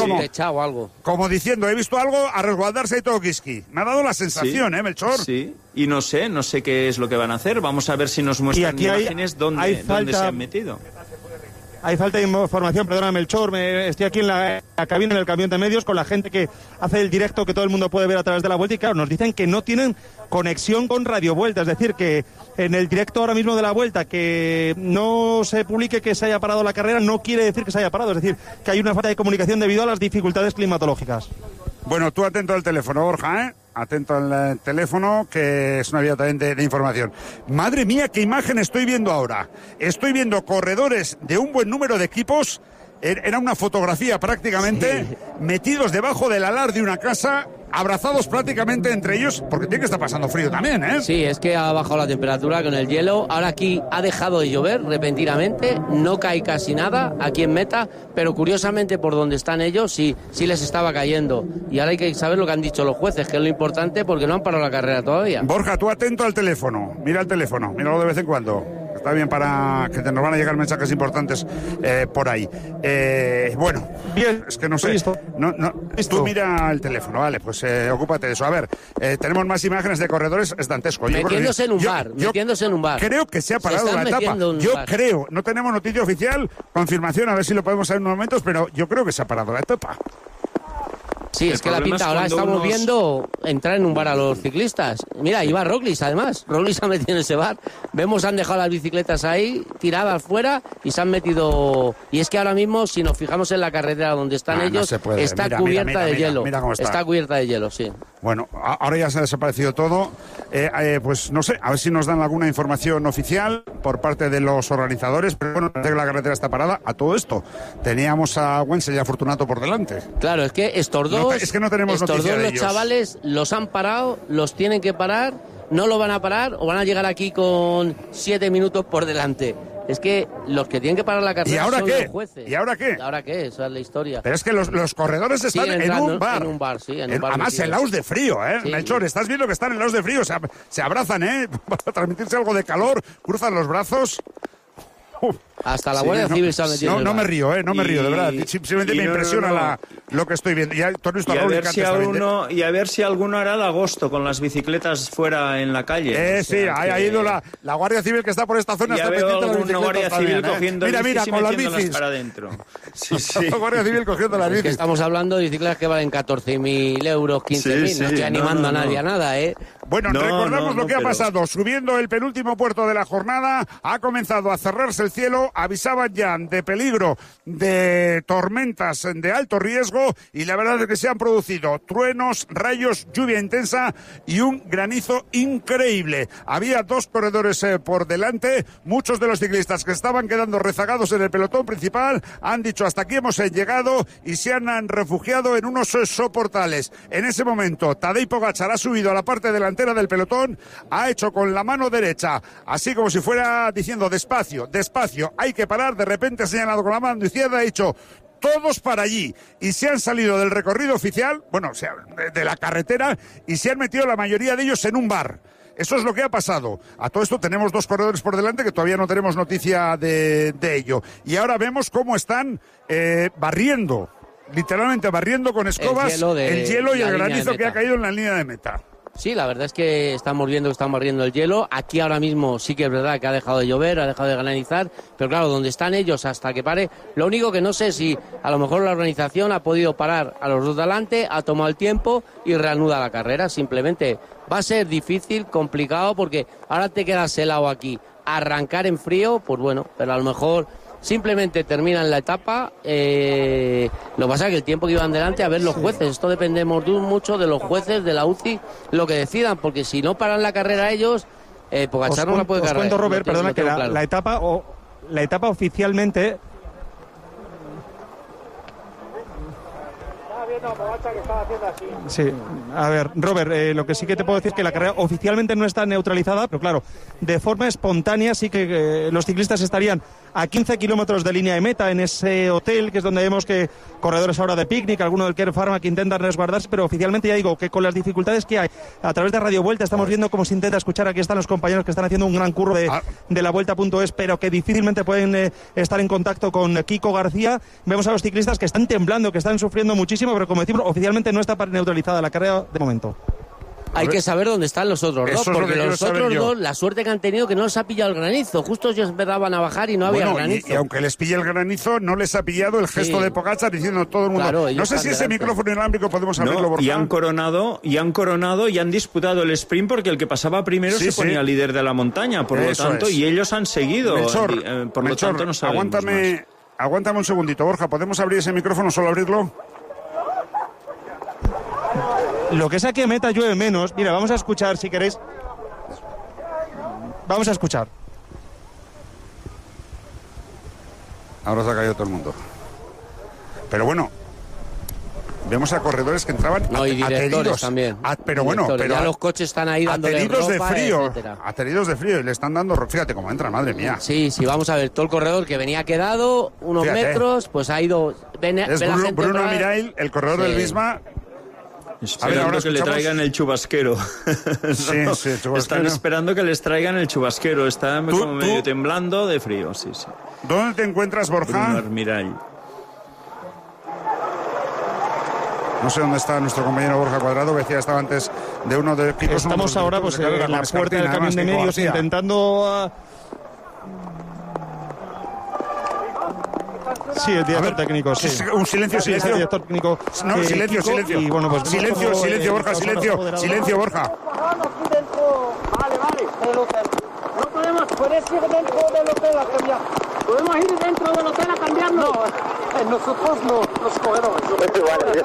como diciendo, he visto algo, a resguardarse y todo Kiski. Me ha dado la sensación, Melchor. Sí. Y no sé qué es lo que van a hacer. Vamos a ver si nos muestran imágenes dónde se han metido. Hay falta de información, perdona Melchor, estoy aquí en la cabina, en el camión de medios, con la gente que hace el directo que todo el mundo puede ver a través de la Vuelta y claro, nos dicen que no tienen conexión con Radio Vuelta, es decir, que en el directo ahora mismo de la Vuelta que no se publique que se haya parado la carrera no quiere decir que se haya parado, es decir, que hay una falta de comunicación debido a las dificultades climatológicas. Bueno, tú atento al teléfono, Borja, atento al teléfono, que es una vía también de información. Madre mía, qué imagen estoy viendo ahora. Estoy viendo corredores de un buen número de equipos, era una fotografía prácticamente, metidos debajo del alar de una casa, abrazados prácticamente entre ellos, porque tiene que estar pasando frío también, ¿eh? Sí, es que ha bajado la temperatura con el hielo. Ahora aquí ha dejado de llover repentinamente, no cae casi nada aquí en meta, pero curiosamente por donde están ellos sí les estaba cayendo. Y ahora hay que saber lo que han dicho los jueces, que es lo importante porque no han parado la carrera todavía. Borja, tú atento al teléfono, mira el teléfono, míralo de vez en cuando. Está bien para que nos van a llegar mensajes importantes por ahí. Bueno, bien, es que no sé. Tú mira el teléfono, vale, pues ocúpate de eso. A ver, tenemos más imágenes de corredores, es dantesco. Metiéndose en un bar. Creo que se ha parado la etapa. Creo, no tenemos noticia oficial, confirmación, a ver si lo podemos saber en unos momentos, pero yo creo que se ha parado la etapa. Sí, es que la pinta ahora estamos viendo entrar en un bar a los ciclistas. Mira, iba Roglic además. Roglic se ha metido en ese bar. Vemos, han dejado las bicicletas ahí, tiradas fuera, y se han metido... Y es que ahora mismo, si nos fijamos en la carretera donde están ellos, está cubierta de hielo. Mira cómo está cubierta de hielo, sí. Bueno, ahora ya se ha desaparecido todo. Pues no sé, a ver si nos dan alguna información oficial por parte de los organizadores. Pero bueno, la carretera está parada. A todo esto, teníamos a Wenzel y a Fortunato por delante. Claro, es que estos dos... es que no tenemos noticia de los ellos. Chavales los han parado, los tienen que parar, no lo van a parar o van a llegar aquí con 7 minutos por delante. Es que los que tienen que parar la carrera son los jueces. ¿Y ahora qué? ¿Y ahora qué? Esa es la historia. Pero es que los corredores están en un bar. En un bar, sí. En un bar además, helados de frío, ¿eh? Sí. Melchor, estás viendo que están helados de frío. Se abrazan, ¿eh? Para transmitirse algo de calor. Cruzan los brazos. Hasta la Guardia Civil se ha metido. No me río, no me río, de verdad. Simplemente me impresiona lo que estoy viendo. Y a ver si alguno hará el agosto con las bicicletas fuera en la calle. Sí, ha ido la Guardia Civil que está por esta zona. Ya veo alguna Guardia Civil cogiendo mira, con las bicis para adentro. Sí. La Guardia Civil cogiendo las bicis. Que estamos hablando de bicicletas que valen 14.000 euros, 15.000. No estoy animando a nadie a nada, ¿eh? Bueno, recordamos lo que ha pasado. Subiendo el penúltimo puerto de la jornada, ha comenzado a cerrarse el cielo. Avisaban ya de peligro de tormentas de alto riesgo y la verdad es que se han producido truenos, rayos, lluvia intensa y un granizo increíble. Había dos corredores por delante. Muchos de los ciclistas que estaban quedando rezagados en el pelotón principal han dicho hasta aquí hemos llegado y se han refugiado en unos soportales. En ese momento, Tadej Pogačar ha subido a la parte delantera del pelotón, ha hecho con la mano derecha, así como si fuera diciendo despacio, hay que parar. De repente ha señalado con la mano izquierda, ha dicho todos para allí, y se han salido del recorrido oficial, bueno, o sea, de la carretera, y se han metido la mayoría de ellos en un bar. Eso es lo que ha pasado. A todo esto tenemos dos corredores por delante que todavía no tenemos noticia de ello. Y ahora vemos cómo están barriendo, literalmente barriendo con escobas el hielo y el granizo que ha caído en la línea de meta. Sí, la verdad es que estamos viendo que están barriendo el hielo. Aquí ahora mismo sí que es verdad que ha dejado de llover, ha dejado de granizar, pero claro, donde están ellos hasta que pare, lo único que no sé si a lo mejor la organización ha podido parar a los dos de adelante, ha tomado el tiempo y reanuda la carrera. Simplemente va a ser difícil, complicado, porque ahora te quedas helado aquí. Arrancar en frío, pues bueno, pero a lo mejor simplemente terminan la etapa. Lo que pasa es que el tiempo que iban delante, a ver los jueces, esto dependemos mucho de los jueces de la UCI, lo que decidan, porque si no paran la carrera ellos, Pogačar no la puede cargar. Os cuento, Robert, perdona, que la etapa oficialmente... Sí, a ver, Robert, lo que sí que te puedo decir es que la carrera oficialmente no está neutralizada, pero claro, de forma espontánea sí que los ciclistas estarían a 15 kilómetros de línea de meta en ese hotel, que es donde vemos que corredores ahora de picnic, alguno del Care Pharma que intentan resguardarse, pero oficialmente ya digo que con las dificultades que hay a través de Radio Vuelta estamos viendo cómo se intenta escuchar. Aquí están los compañeros que están haciendo un gran curro de la Vuelta.es, pero que difícilmente pueden estar en contacto con Kiko García. Vemos a los ciclistas que están temblando, que están sufriendo muchísimo, pero como decimos, oficialmente no está neutralizada la carrera de momento. Hay que saber dónde están los otros dos, porque los otros dos, la suerte que han tenido que no les ha pillado el granizo. Justo ellos empezaban a bajar y no había granizo. Y aunque les pille el granizo, no les ha pillado el gesto de Pogačar diciendo todo el mundo. Claro, no sé si ese micrófono inalámbrico podemos abrirlo, Borja. Y han coronado y han disputado el sprint porque el que pasaba primero se ponía líder de la montaña, por lo tanto, y ellos han seguido. Por lo tanto, no sabemos aguántame un segundito, Borja. ¿Podemos abrir ese micrófono, solo abrirlo? Lo que es aquí en meta llueve menos. Mira, vamos a escuchar si queréis. Vamos a escuchar. Ahora se ha caído todo el mundo. Pero bueno, vemos a corredores que entraban y directores también. Pero bueno, ya los coches están ahí dándole ateridos ropa, de frío, etcétera. Ateridos de frío y le están dando, fíjate cómo entran, madre mía. Sí, vamos a ver, todo el corredor que venía quedado unos metros, pues ha ido. Es Bruno Mirail, el corredor del Visma. Esperando que le traigan el chubasquero. Están esperando que les traigan el chubasquero. Está como medio temblando de frío. Sí. ¿Dónde te encuentras, Borja? Bruno Mirail. No sé dónde está nuestro compañero Borja Cuadrado, que decía estaba antes de uno de Kiko. Estamos ahora pues en la puerta del camión de medios intentando... Sí, el director técnico, sí. Un silencio. El director técnico. No, silencio. Y bueno, pues silencio, Borja, silencio, Borja. Vale, el hotel. No puedes ir dentro del hotel a cambiar. ¿Podemos ir dentro del hotel a cambiarnos? No, nosotros no, los corredores.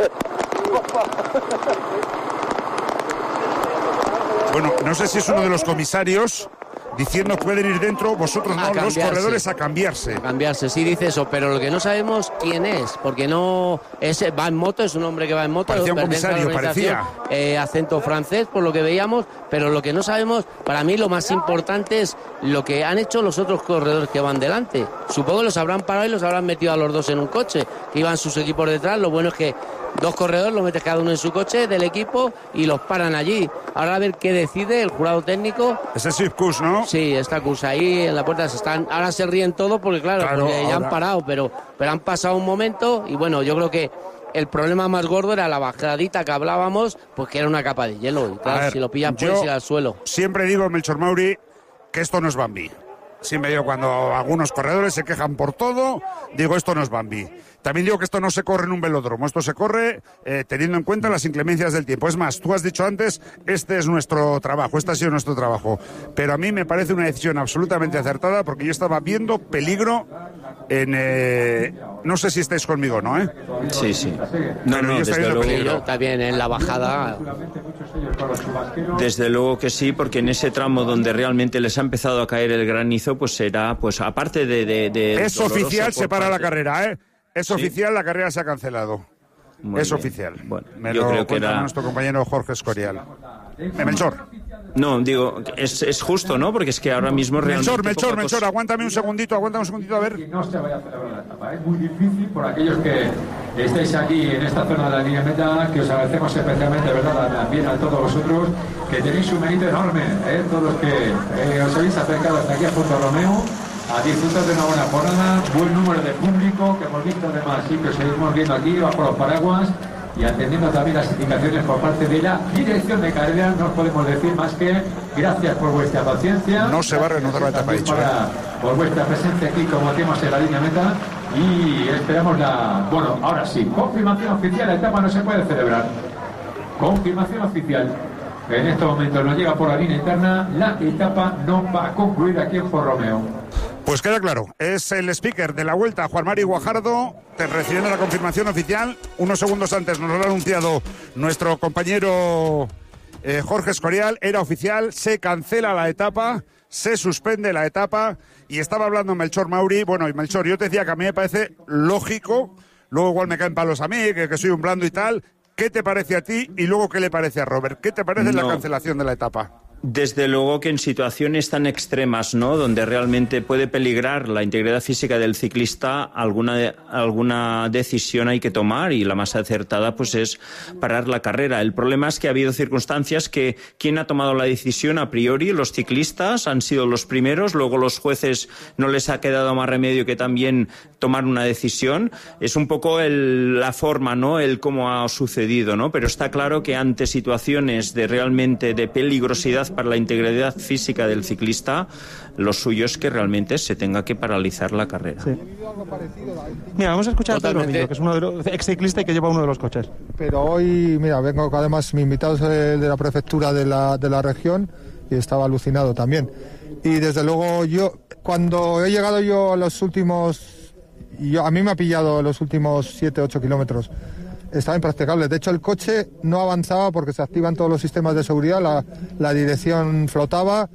Bueno, no sé si es uno de los comisarios diciendo pueden ir dentro, vosotros no, los corredores a cambiarse. Sí dice eso, pero lo que no sabemos quién es, porque no va en moto, es un hombre que va en moto. Parecía un comisario, parecía. Acento francés, por lo que veíamos, pero lo que no sabemos, para mí lo más importante es lo que han hecho los otros corredores que van delante. Supongo que los habrán parado y los habrán metido a los dos en un coche, que iban sus equipos detrás. Lo bueno es que dos corredores los metes cada uno en su coche del equipo y los paran allí. Ahora a ver qué decide el jurado técnico. Ese es Kuss, ¿no? Sí, está Kuss ahí en la puerta. Ahora se ríen todos porque porque ya han parado, pero han pasado un momento y bueno, yo creo que el problema más gordo era la bajadita que hablábamos, pues que era una capa de hielo. Y claro, si lo pillan puedes ir al suelo. Siempre digo, Melchor Mauri, que esto no es Bambi. Siempre digo, cuando algunos corredores se quejan por todo, digo, esto no es Bambi. También digo que esto no se corre en un velódromo, esto se corre teniendo en cuenta las inclemencias del tiempo. Es más, tú has dicho antes, este es nuestro trabajo, este ha sido nuestro trabajo. Pero a mí me parece una decisión absolutamente acertada porque yo estaba viendo peligro en... no sé si estáis conmigo, ¿no? Sí. No, yo desde luego. Peligro, también en la bajada. Desde luego que sí, porque en ese tramo donde realmente les ha empezado a caer el granizo, pues será, pues aparte de es oficial, se para la carrera, ¿eh? Es oficial, la carrera se ha cancelado. Es oficial. Bueno, me lo creo cuenta nuestro compañero Jorge Escorial. Melchor. No, digo, es justo, ¿no? Porque es que ahora mismo realmente... Melchor, aguántame un segundito, a ver. No se vaya a celebrar la etapa. Es muy difícil por aquellos que estáis aquí en esta zona de la línea meta, que os agradecemos especialmente, ¿verdad?, también a todos vosotros, que tenéis un mérito enorme, todos los que os habéis acercado hasta aquí a Puerto Romeo, a disfrutar de una buena jornada, buen número de público, que hemos visto además, sí, que os seguimos viendo aquí bajo los paraguas y atendiendo también las indicaciones por parte de la dirección de carrera. No os podemos decir más que gracias por vuestra paciencia. No se va a reanudar la etapa, dicho. Por vuestra presencia aquí, como hacemos en la línea meta, y esperamos bueno, ahora sí, confirmación oficial, la etapa no se puede celebrar. Confirmación oficial. En estos momentos nos llega por la línea interna, la etapa no va a concluir aquí en Puerto Romeo. Pues queda claro, es el speaker de la Vuelta, Juan Mari Guajardo, recibiendo la confirmación oficial. Unos segundos antes nos lo ha anunciado nuestro compañero Jorge Escorial. Era oficial, se cancela la etapa, se suspende la etapa, y estaba hablando Melchor Mauri. Bueno, y Melchor, yo te decía que a mí me parece lógico, luego igual me caen palos a mí, que soy un blando y tal. ¿Qué te parece a ti y luego qué le parece a Robert? ¿Qué te parece la cancelación de la etapa? Desde luego que en situaciones tan extremas, ¿no?, donde realmente puede peligrar la integridad física del ciclista, alguna decisión hay que tomar, y la más acertada pues es parar la carrera. El problema es que ha habido circunstancias que quien ha tomado la decisión a priori, los ciclistas han sido los primeros, luego los jueces no les ha quedado más remedio que también tomar una decisión. Es un poco la forma, ¿no?, el cómo ha sucedido, ¿no? Pero está claro que ante situaciones de realmente de peligrosidad para la integridad física del ciclista, lo suyo es que realmente se tenga que paralizar la carrera. Sí. Mira, vamos a escuchar a Pedro Rillo, que es uno de los ex-ciclistas y que lleva uno de los coches. Pero hoy, mira, vengo, además mi invitado es de la prefectura de la región, y estaba alucinado también. Y desde luego cuando he llegado a los últimos, a mí me ha pillado los últimos 7-8 kilómetros. Estaba impracticable. De hecho, el coche no avanzaba porque se activan todos los sistemas de seguridad, la dirección flotaba,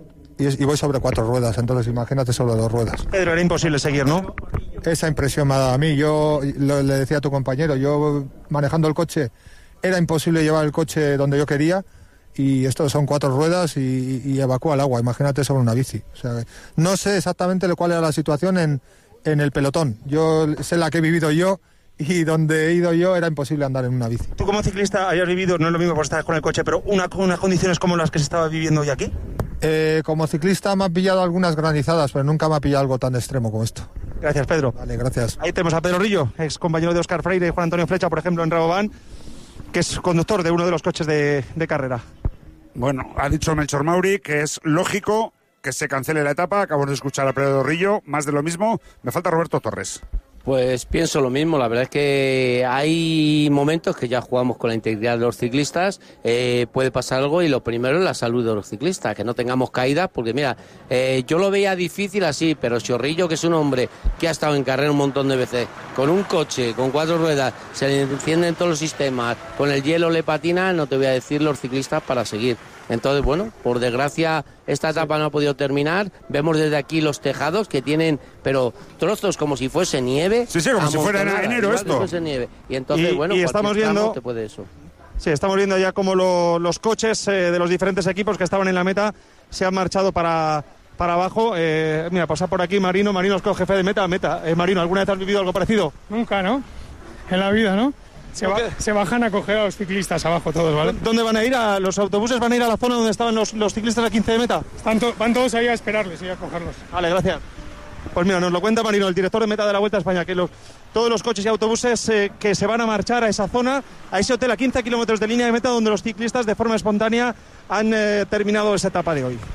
y voy sobre 4 ruedas, entonces imagínate sobre 2 ruedas. Pedro, era imposible seguir, ¿no? Esa impresión me ha dado a mí. Yo le decía a tu compañero, yo manejando el coche, era imposible llevar el coche donde yo quería, y esto son 4 ruedas y evacúa el agua, imagínate sobre una bici. O sea, no sé exactamente cuál era la situación en el pelotón. Yo sé la que he vivido yo, y donde he ido yo era imposible andar en una bici. Tú como ciclista hayas vivido, no es lo mismo porque estás con el coche, pero unas condiciones como las que se estaba viviendo hoy aquí. Como ciclista me han pillado algunas granizadas, pero nunca me ha pillado algo tan extremo como esto. Gracias, Pedro. Vale, gracias. Ahí tenemos a Pedro Rillo, ex compañero de Óscar Freire y Juan Antonio Flecha, por ejemplo, en Rabobank, que es conductor de uno de los coches de carrera. Bueno, ha dicho Melchor Mauri que es lógico que se cancele la etapa. Acabamos de escuchar a Pedro Rillo, más de lo mismo. Me falta Roberto Torres. Pues pienso lo mismo, la verdad es que hay momentos que ya jugamos con la integridad de los ciclistas, puede pasar algo, y lo primero es la salud de los ciclistas, que no tengamos caídas, porque mira, yo lo veía difícil así, pero Chorrillo, que es un hombre que ha estado en carrera un montón de veces, con un coche, con 4 ruedas, se le encienden todos los sistemas, con el hielo le patina, no te voy a decir los ciclistas para seguir. Entonces, bueno, por desgracia esta etapa no ha podido terminar. Vemos desde aquí los tejados que tienen, pero trozos como si fuese nieve. Sí, como si fuera enero esto. Si fuese nieve. Y entonces, bueno, estamos viendo, te puede eso. Sí, estamos viendo ya cómo los coches de los diferentes equipos que estaban en la meta se han marchado para abajo. Mira, pasa por aquí Marino es jefe de meta. Marino, ¿alguna vez has vivido algo parecido? Nunca, ¿no? En la vida, ¿no? Se bajan a coger a los ciclistas abajo todos, ¿vale? ¿Dónde van a ir? ¿Los autobuses van a ir a la zona donde estaban los ciclistas a 15 de meta? Van todos ahí a esperarles y a cogerlos. Vale, gracias. Pues mira, nos lo cuenta Marino, el director de meta de la Vuelta a España, que todos los coches y autobuses que se van a marchar a esa zona, a ese hotel a 15 kilómetros de línea de meta, donde los ciclistas de forma espontánea han terminado esa etapa de hoy.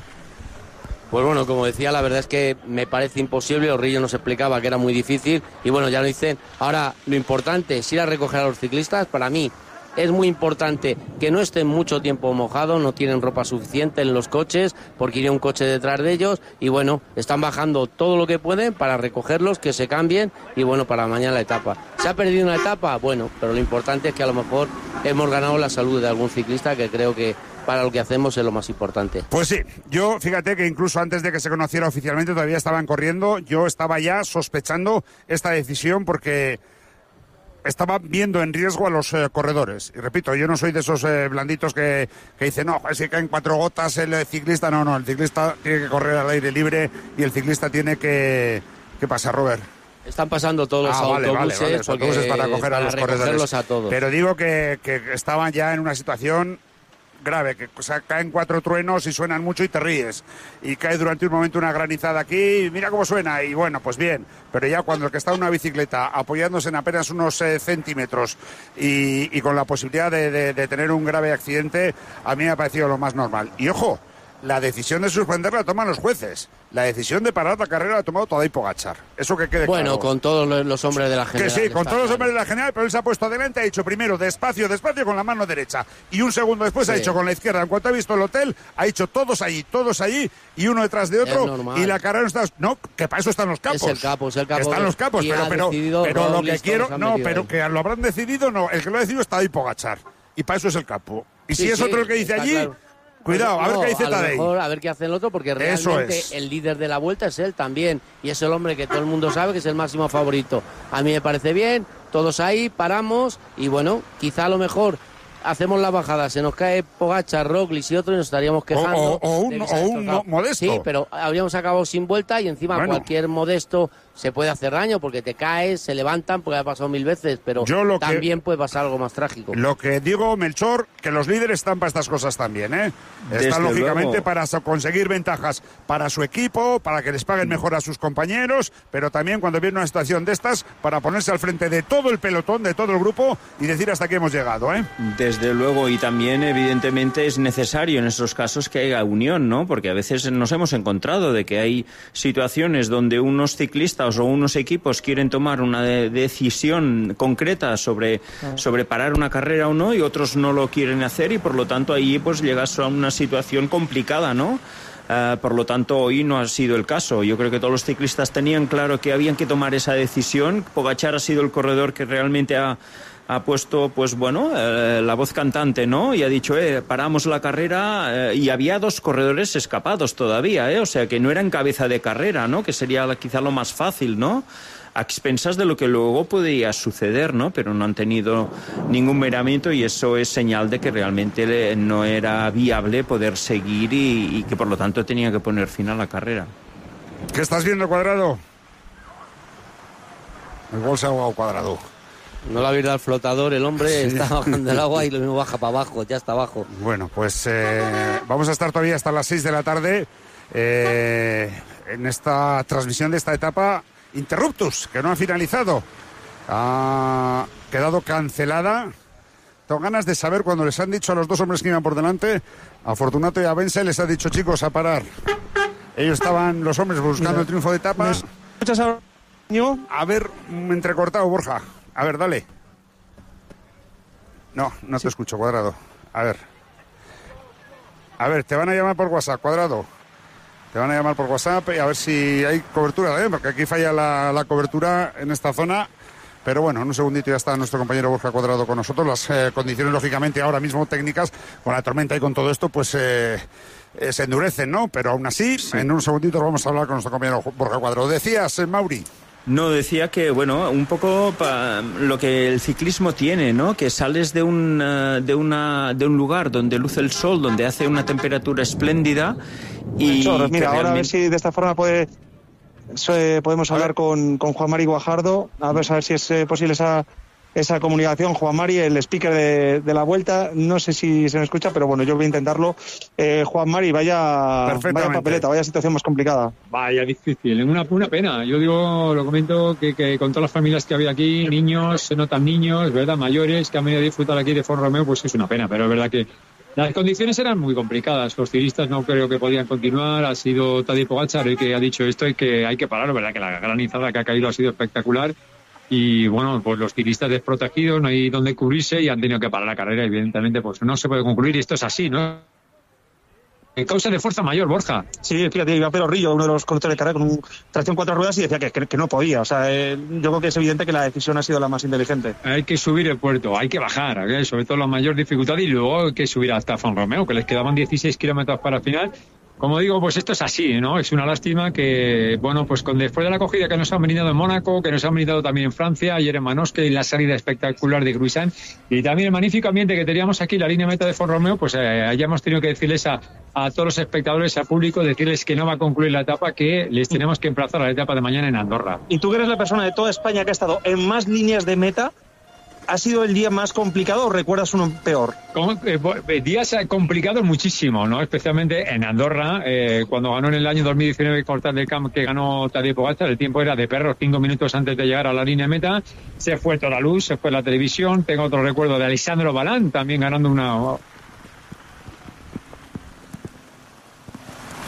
Pues bueno, como decía, la verdad es que me parece imposible. Orrillo nos explicaba que era muy difícil y bueno, ya lo dicen. Ahora, lo importante es ir a recoger a los ciclistas. Para mí es muy importante que no estén mucho tiempo mojados, no tienen ropa suficiente en los coches porque iría un coche detrás de ellos y bueno, están bajando todo lo que pueden para recogerlos, que se cambien y bueno, para mañana la etapa. ¿Se ha perdido una etapa? Bueno, pero lo importante es que a lo mejor hemos ganado la salud de algún ciclista, que creo que para lo que hacemos es lo más importante. Pues sí, yo fíjate que incluso antes de que se conociera oficialmente todavía estaban corriendo, yo estaba ya sospechando esta decisión porque estaba viendo en riesgo a los corredores. Y repito, yo no soy de esos blanditos que dicen, no, si caen 4 gotas el ciclista, no, el ciclista tiene que correr al aire libre y el ciclista tiene que... ¿Qué pasa, Robert? Están pasando todos los autobuses, vale. Los autobuses para coger a los corredores. A todos. Pero digo que estaban ya en una situación grave, que caen 4 truenos y suenan mucho y te ríes, y cae durante un momento una granizada aquí y mira cómo suena, y bueno, pues bien, pero ya cuando el que está en una bicicleta apoyándose en apenas unos centímetros y con la posibilidad de tener un grave accidente, a mí me ha parecido lo más normal. Y ojo, la decisión de suspender la toman los jueces, la decisión de parar la carrera la ha tomado Tadej Pogačar. Eso que quede bueno, claro. con todos los hombres de la general. Que sí, con todos los hombres de la general, pero él se ha puesto adelante, ha dicho primero despacio con la mano derecha. Y un segundo después ha dicho con la izquierda. En cuanto ha visto el hotel, ha dicho todos allí, y uno detrás de otro. Y la carrera no está... No, que para eso están los capos. Es el capo. Están los capos, pero lo que quiero... No, pero que lo habrán decidido, no. El que lo ha decidido es Tadej Pogačar. Y para eso es el capo. Y si es otro el que dice allí... Claro. Cuidado, a ver qué dice Tadej. A ver qué hace el otro, porque realmente el líder de la Vuelta es él también. Y es el hombre que todo el mundo sabe que es el máximo favorito. A mí me parece bien, todos ahí, paramos. Y bueno, quizá a lo mejor hacemos la bajada, se nos cae Pogačar, Roglič y otro y nos estaríamos quejando. O un Modesto. Sí, pero habríamos acabado sin vuelta y encima cualquier Modesto se puede hacer daño porque te caes, se levantan, porque ha pasado 1000 veces, pero también puede pasar algo más trágico. Lo que digo, Melchor, que los líderes están para estas cosas también, ¿eh? Están lógicamente para conseguir ventajas para su equipo, para que les paguen mejor a sus compañeros, pero también cuando viene una situación de estas, para ponerse al frente de todo el pelotón, de todo el grupo y decir hasta aquí hemos llegado, ¿eh? Desde luego, y también evidentemente es necesario en esos casos que haya unión, ¿no? Porque a veces nos hemos encontrado de que hay situaciones donde unos ciclistas o unos equipos quieren tomar una decisión concreta sobre parar una carrera o no, y otros no lo quieren hacer, y por lo tanto ahí pues llegas a una situación complicada, ¿no? Por lo tanto, hoy no ha sido el caso. Yo creo que todos los ciclistas tenían claro que habían que tomar esa decisión. Pogačar ha sido el corredor que realmente ha puesto, pues bueno, la voz cantante, ¿no? Y ha dicho, paramos la carrera, y había 2 corredores escapados todavía, o sea que no era en cabeza de carrera, ¿no? Que sería quizá lo más fácil, ¿no? A expensas de lo que luego podía suceder, ¿no? Pero no han tenido ningún miramiento y eso es señal de que realmente no era viable poder seguir y que por lo tanto tenía que poner fin a la carrera. ¿Qué estás viendo, Cuadrado? Igual se ha ahogado Cuadrado. No le ha habido al flotador, el hombre está bajando el agua y lo mismo baja para abajo, ya está abajo. Bueno, pues vamos a estar todavía hasta las 6 de la tarde en esta transmisión de esta etapa Interruptus, que no ha finalizado. Ha quedado cancelada. Tengo ganas de saber cuando les han dicho a los 2 hombres que iban por delante, a Fortunato y a Bense, les ha dicho, chicos, a parar. Ellos estaban, los hombres, buscando el triunfo de etapa. ¿Escuchas ahora? A ver, entrecortado, Borja. A ver, dale. No te escucho, Cuadrado. A ver, te van a llamar por WhatsApp, Cuadrado. Te van a llamar por WhatsApp y a ver si hay cobertura, porque aquí falla la cobertura en esta zona. Pero bueno, en un segundito ya está nuestro compañero Borja Cuadrado con nosotros. Las condiciones, lógicamente, ahora mismo técnicas, con la tormenta y con todo esto, pues se endurecen, ¿no? Pero aún así, en un segundito vamos a hablar con nuestro compañero Borja Cuadrado. Decías, Mauri. No, decía que, bueno, un poco lo que el ciclismo tiene, ¿no? Que sales de un lugar donde luce el sol, donde hace una temperatura espléndida y... Mira, ahora a ver si de esta forma podemos hablar con Juan Mari Guajardo, a ver si es posible esa comunicación. Juan Mari, el speaker de la Vuelta, no sé si se me escucha, pero bueno, yo voy a intentarlo. Juan Mari, vaya papeleta, vaya situación más complicada. Vaya difícil, una pena. Yo lo comento que con todas las familias que ha habido aquí, niños, se notan niños, ¿verdad? Mayores que han venido a disfrutar aquí de Font Romeu, pues es una pena, pero es verdad que las condiciones eran muy complicadas. Los ciclistas no creo que podían continuar. Ha sido Tadej Pogačar el que ha dicho esto y que hay que parar, ¿verdad? Que la granizada que ha caído ha sido espectacular. Y bueno, pues los ciclistas desprotegidos, no hay donde cubrirse y han tenido que parar la carrera. Evidentemente, pues no se puede concluir y esto es así, ¿no? En causa de fuerza mayor, Borja. Sí, fíjate, iba Pedro Rillo, uno de los conductores de carrera, con tracción 4 ruedas y decía que no podía. O sea, yo creo que es evidente que la decisión ha sido la más inteligente. Hay que subir el puerto, hay que bajar, sobre todo la mayor dificultad, y luego hay que subir hasta Font Romeu, que les quedaban 16 kilómetros para el final. Como digo, pues esto es así, ¿no? Es una lástima que, bueno, pues después de la acogida que nos han venido en Mónaco, que nos han venido también en Francia, ayer en Manosque, y la salida espectacular de Gruisán, y también el magnífico ambiente que teníamos aquí, la línea meta de Font Romeu, pues hayamos tenido que decirles a todos los espectadores, al público, decirles que no va a concluir la etapa, que les tenemos que emplazar a la etapa de mañana en Andorra. Y tú que eres la persona de toda España que ha estado en más líneas de meta, ¿ha sido el día más complicado o recuerdas uno peor? Días complicados muchísimo, ¿no? Especialmente en Andorra, cuando ganó en el año 2019 Cortal del Camp, que ganó Tadej Pogačar, el tiempo era de perros, 5 minutos antes de llegar a la línea meta. Se fue toda la luz, se fue la televisión. Tengo otro recuerdo de Alessandro Balán, también ganando una...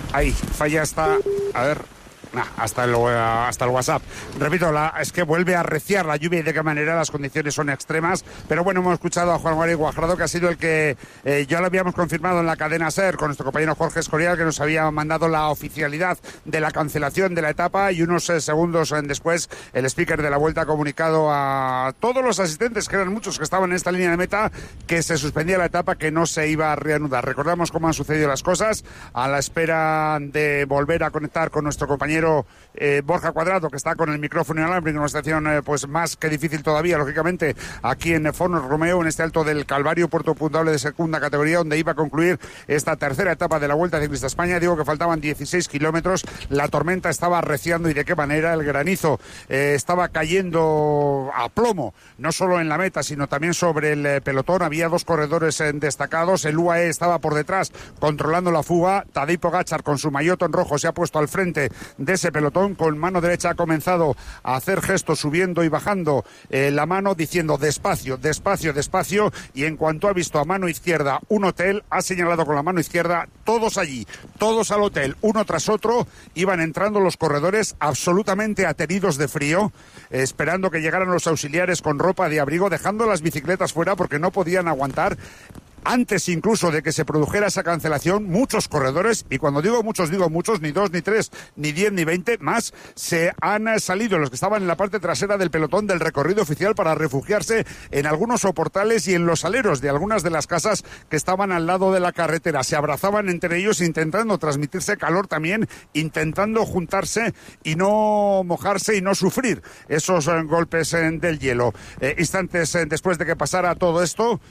Ahí, falla hasta... A ver... hasta el WhatsApp. Repito, es que vuelve a arreciar la lluvia y de qué manera las condiciones son extremas. Pero bueno, hemos escuchado a Juan Mari Guajardo, que ha sido el que ya lo habíamos confirmado en la cadena SER con nuestro compañero Jorge Escorial, que nos había mandado la oficialidad de la cancelación de la etapa, y unos segundos después el speaker de la Vuelta ha comunicado a todos los asistentes, que eran muchos que estaban en esta línea de meta, que se suspendía la etapa, que no se iba a reanudar. Recordamos cómo han sucedido las cosas, a la espera de volver a conectar con nuestro compañero Borja Cuadrado, que está con el micrófono inalámbrico en una situación pues más que difícil todavía, lógicamente, aquí en Fornos Romeo, en este Alto del Calvario, puerto puntuable de segunda categoría, donde iba a concluir esta tercera etapa de la Vuelta Ciclista España. Digo que faltaban 16 kilómetros, la tormenta estaba arreciando, y de qué manera. El granizo estaba cayendo a plomo, no solo en la meta, sino también sobre el pelotón. Había dos corredores destacados, el UAE estaba por detrás controlando la fuga. Tadej Pogačar, con su maillot en rojo, se ha puesto al frente de ese pelotón. Con mano derecha ha comenzado a hacer gestos subiendo y bajando la mano, diciendo despacio, despacio, despacio, y en cuanto ha visto a mano izquierda un hotel, ha señalado con la mano izquierda. Todos allí, todos al hotel, uno tras otro, iban entrando los corredores absolutamente ateridos de frío, esperando que llegaran los auxiliares con ropa de abrigo, dejando las bicicletas fuera porque no podían aguantar. Antes incluso de que se produjera esa cancelación, muchos corredores, y cuando digo muchos, ni 2, ni 3, ni 10, ni 20, más, se han salido los que estaban en la parte trasera del pelotón del recorrido oficial para refugiarse en algunos soportales y en los aleros de algunas de las casas que estaban al lado de la carretera. Se abrazaban entre ellos intentando transmitirse calor también, intentando juntarse y no mojarse y no sufrir esos golpes del hielo. Instantes después de que pasara todo esto,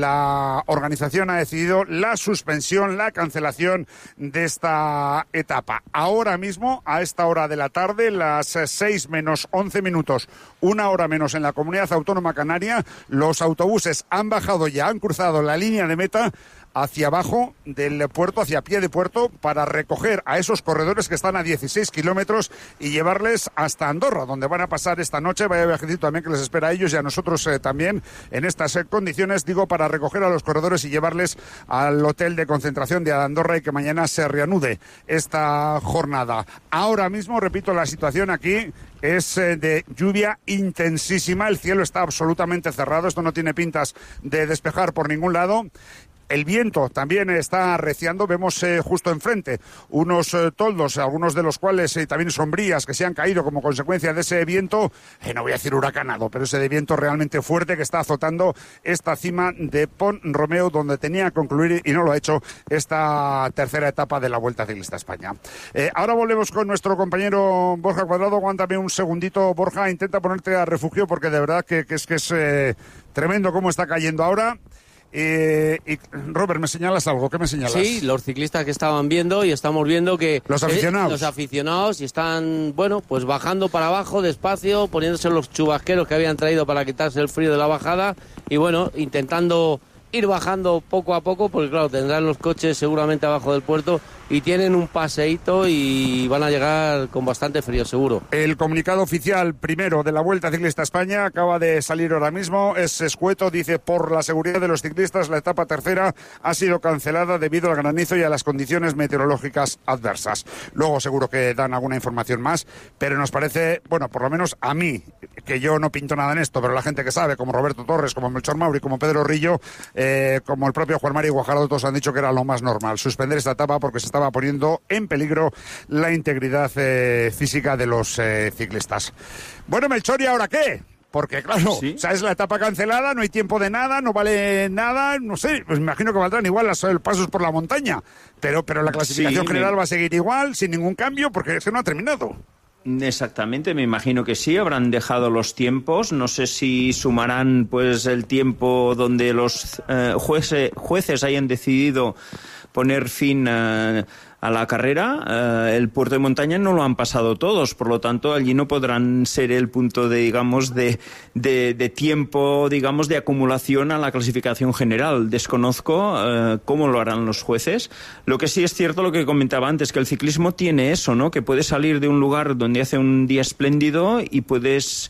la organización ha decidido la suspensión, la cancelación de esta etapa. Ahora mismo, a esta hora de la tarde, las 6 menos 11 minutos, una hora menos en la Comunidad Autónoma Canaria, los autobuses han bajado ya, han cruzado la línea de meta hacia abajo del puerto, hacia pie de puerto, para recoger a esos corredores que están a 16 kilómetros y llevarles hasta Andorra, donde van a pasar esta noche. Vaya viajecito también que les espera a ellos y a nosotros también en estas condiciones, digo, para recoger a los corredores y llevarles al hotel de concentración de Andorra, y que mañana se reanude esta jornada. Ahora mismo, repito, la situación aquí es de lluvia intensísima, el cielo está absolutamente cerrado, esto no tiene pintas de despejar por ningún lado. El viento también está arreciando, vemos justo enfrente unos toldos, algunos de los cuales también sombrías, que se han caído como consecuencia de ese viento, no voy a decir huracanado, pero ese de viento realmente fuerte que está azotando esta cima de Pont Romeo, donde tenía que concluir, y no lo ha hecho, esta tercera etapa de la Vuelta Ciclista España. Ahora volvemos con nuestro compañero Borja Cuadrado. Aguántame un segundito, Borja, intenta ponerte a refugio, porque de verdad que es tremendo cómo está cayendo ahora. Y Robert, ¿me señalas algo? ¿Qué me señalas? Sí, los ciclistas que estaban viendo, y estamos viendo que los aficionados y están, bueno, pues bajando para abajo despacio, poniéndose los chubasqueros que habían traído para quitarse el frío de la bajada, y bueno, intentando ir bajando poco a poco, porque claro, tendrán los coches seguramente abajo del puerto y tienen un paseíto y van a llegar con bastante frío, seguro. El comunicado oficial primero de la Vuelta Ciclista España acaba de salir ahora mismo, es escueto, dice: por la seguridad de los ciclistas, la etapa tercera ha sido cancelada debido al granizo y a las condiciones meteorológicas adversas. Luego seguro que dan alguna información más, pero nos parece, bueno, por lo menos a mí, que yo no pinto nada en esto, pero la gente que sabe, como Roberto Torres, como Melchor Mauri, como Pedro Rillo, como el propio Juan Mari Guajardo, todos han dicho que era lo más normal suspender esta etapa, porque se estaba poniendo en peligro la integridad física de los ciclistas. Bueno, Melchor, ¿y ahora qué? Porque claro, ¿sí? O sea, es la etapa cancelada, no hay tiempo de nada, no vale nada, no sé, pues me imagino que valdrán igual los pasos por la montaña, pero la clasificación general va a seguir igual, sin ningún cambio, porque es que no ha terminado. Exactamente, me imagino que sí, habrán dejado los tiempos, no sé si sumarán pues el tiempo donde los jueces hayan decidido poner fin a la carrera. El puerto de montaña no lo han pasado todos, por lo tanto allí no podrán ser el punto de, digamos, de tiempo, digamos, de acumulación a la clasificación general. Desconozco cómo lo harán los jueces. Lo que sí es cierto, lo que comentaba antes, que el ciclismo tiene eso, ¿no? Que puedes salir de un lugar donde hace un día espléndido y puedes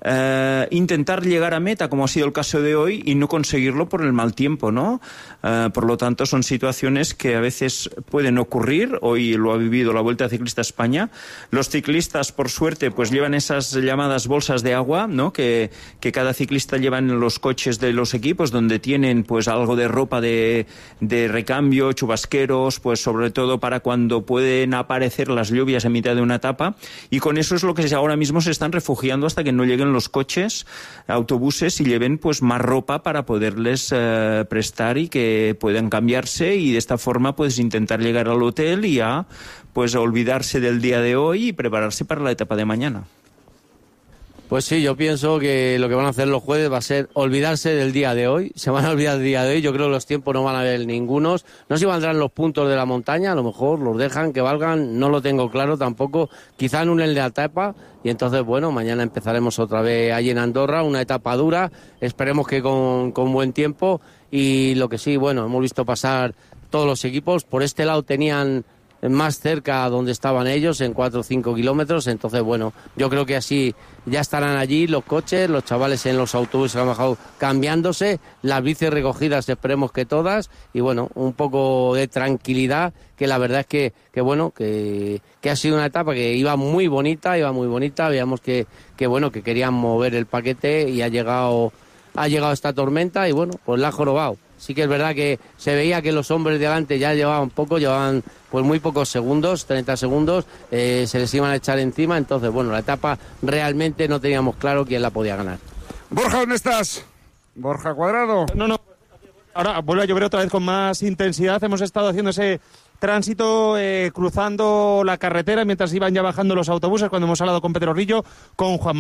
intentar llegar a meta, como ha sido el caso de hoy, y no conseguirlo por el mal tiempo, ¿no? Por lo tanto, son situaciones que a veces pueden ocurrir. Hoy lo ha vivido la Vuelta Ciclista España. Los ciclistas, por suerte, pues llevan esas llamadas bolsas de agua, ¿no? Que cada ciclista lleva en los coches de los equipos, donde tienen pues algo de ropa de recambio, chubasqueros, pues sobre todo para cuando pueden aparecer las lluvias en mitad de una etapa, y con eso es lo que ahora mismo se están refugiando hasta que no lleguen los coches, autobuses, y lleven pues más ropa para poderles prestar y que puedan cambiarse, y de esta forma pues intentar llegar al hotel y ya pues olvidarse del día de hoy y prepararse para la etapa de mañana. Pues sí, yo pienso que lo que van a hacer los jueces va a ser olvidarse del día de hoy. Se van a olvidar del día de hoy. Yo creo que los tiempos no van a haber ningunos. No sé si valdrán los puntos de la montaña, a lo mejor los dejan que valgan, no lo tengo claro tampoco. Quizá anulen la etapa y entonces, bueno, mañana empezaremos otra vez allí en Andorra, una etapa dura. Esperemos que con buen tiempo. Y lo que sí, bueno, hemos visto pasar todos los equipos. Por este lado tenían más cerca donde estaban ellos, en 4 o 5 kilómetros, entonces bueno, yo creo que así ya estarán allí los coches, los chavales en los autobuses han bajado cambiándose, las bicis recogidas esperemos que todas, y bueno, un poco de tranquilidad, que la verdad es que bueno, que ha sido una etapa que iba muy bonita, veíamos que bueno, que querían mover el paquete y ha llegado esta tormenta y bueno, pues la ha jorobado. Sí que es verdad que se veía que los hombres de delante ya llevaban pues muy pocos segundos, 30 segundos, se les iban a echar encima, entonces bueno, la etapa realmente no teníamos claro quién la podía ganar. Borja, ¿dónde estás? Borja Cuadrado. No, ahora vuelve a llover otra vez con más intensidad, hemos estado haciendo ese tránsito cruzando la carretera mientras iban ya bajando los autobuses cuando hemos hablado con Pedro Rillo, con Juan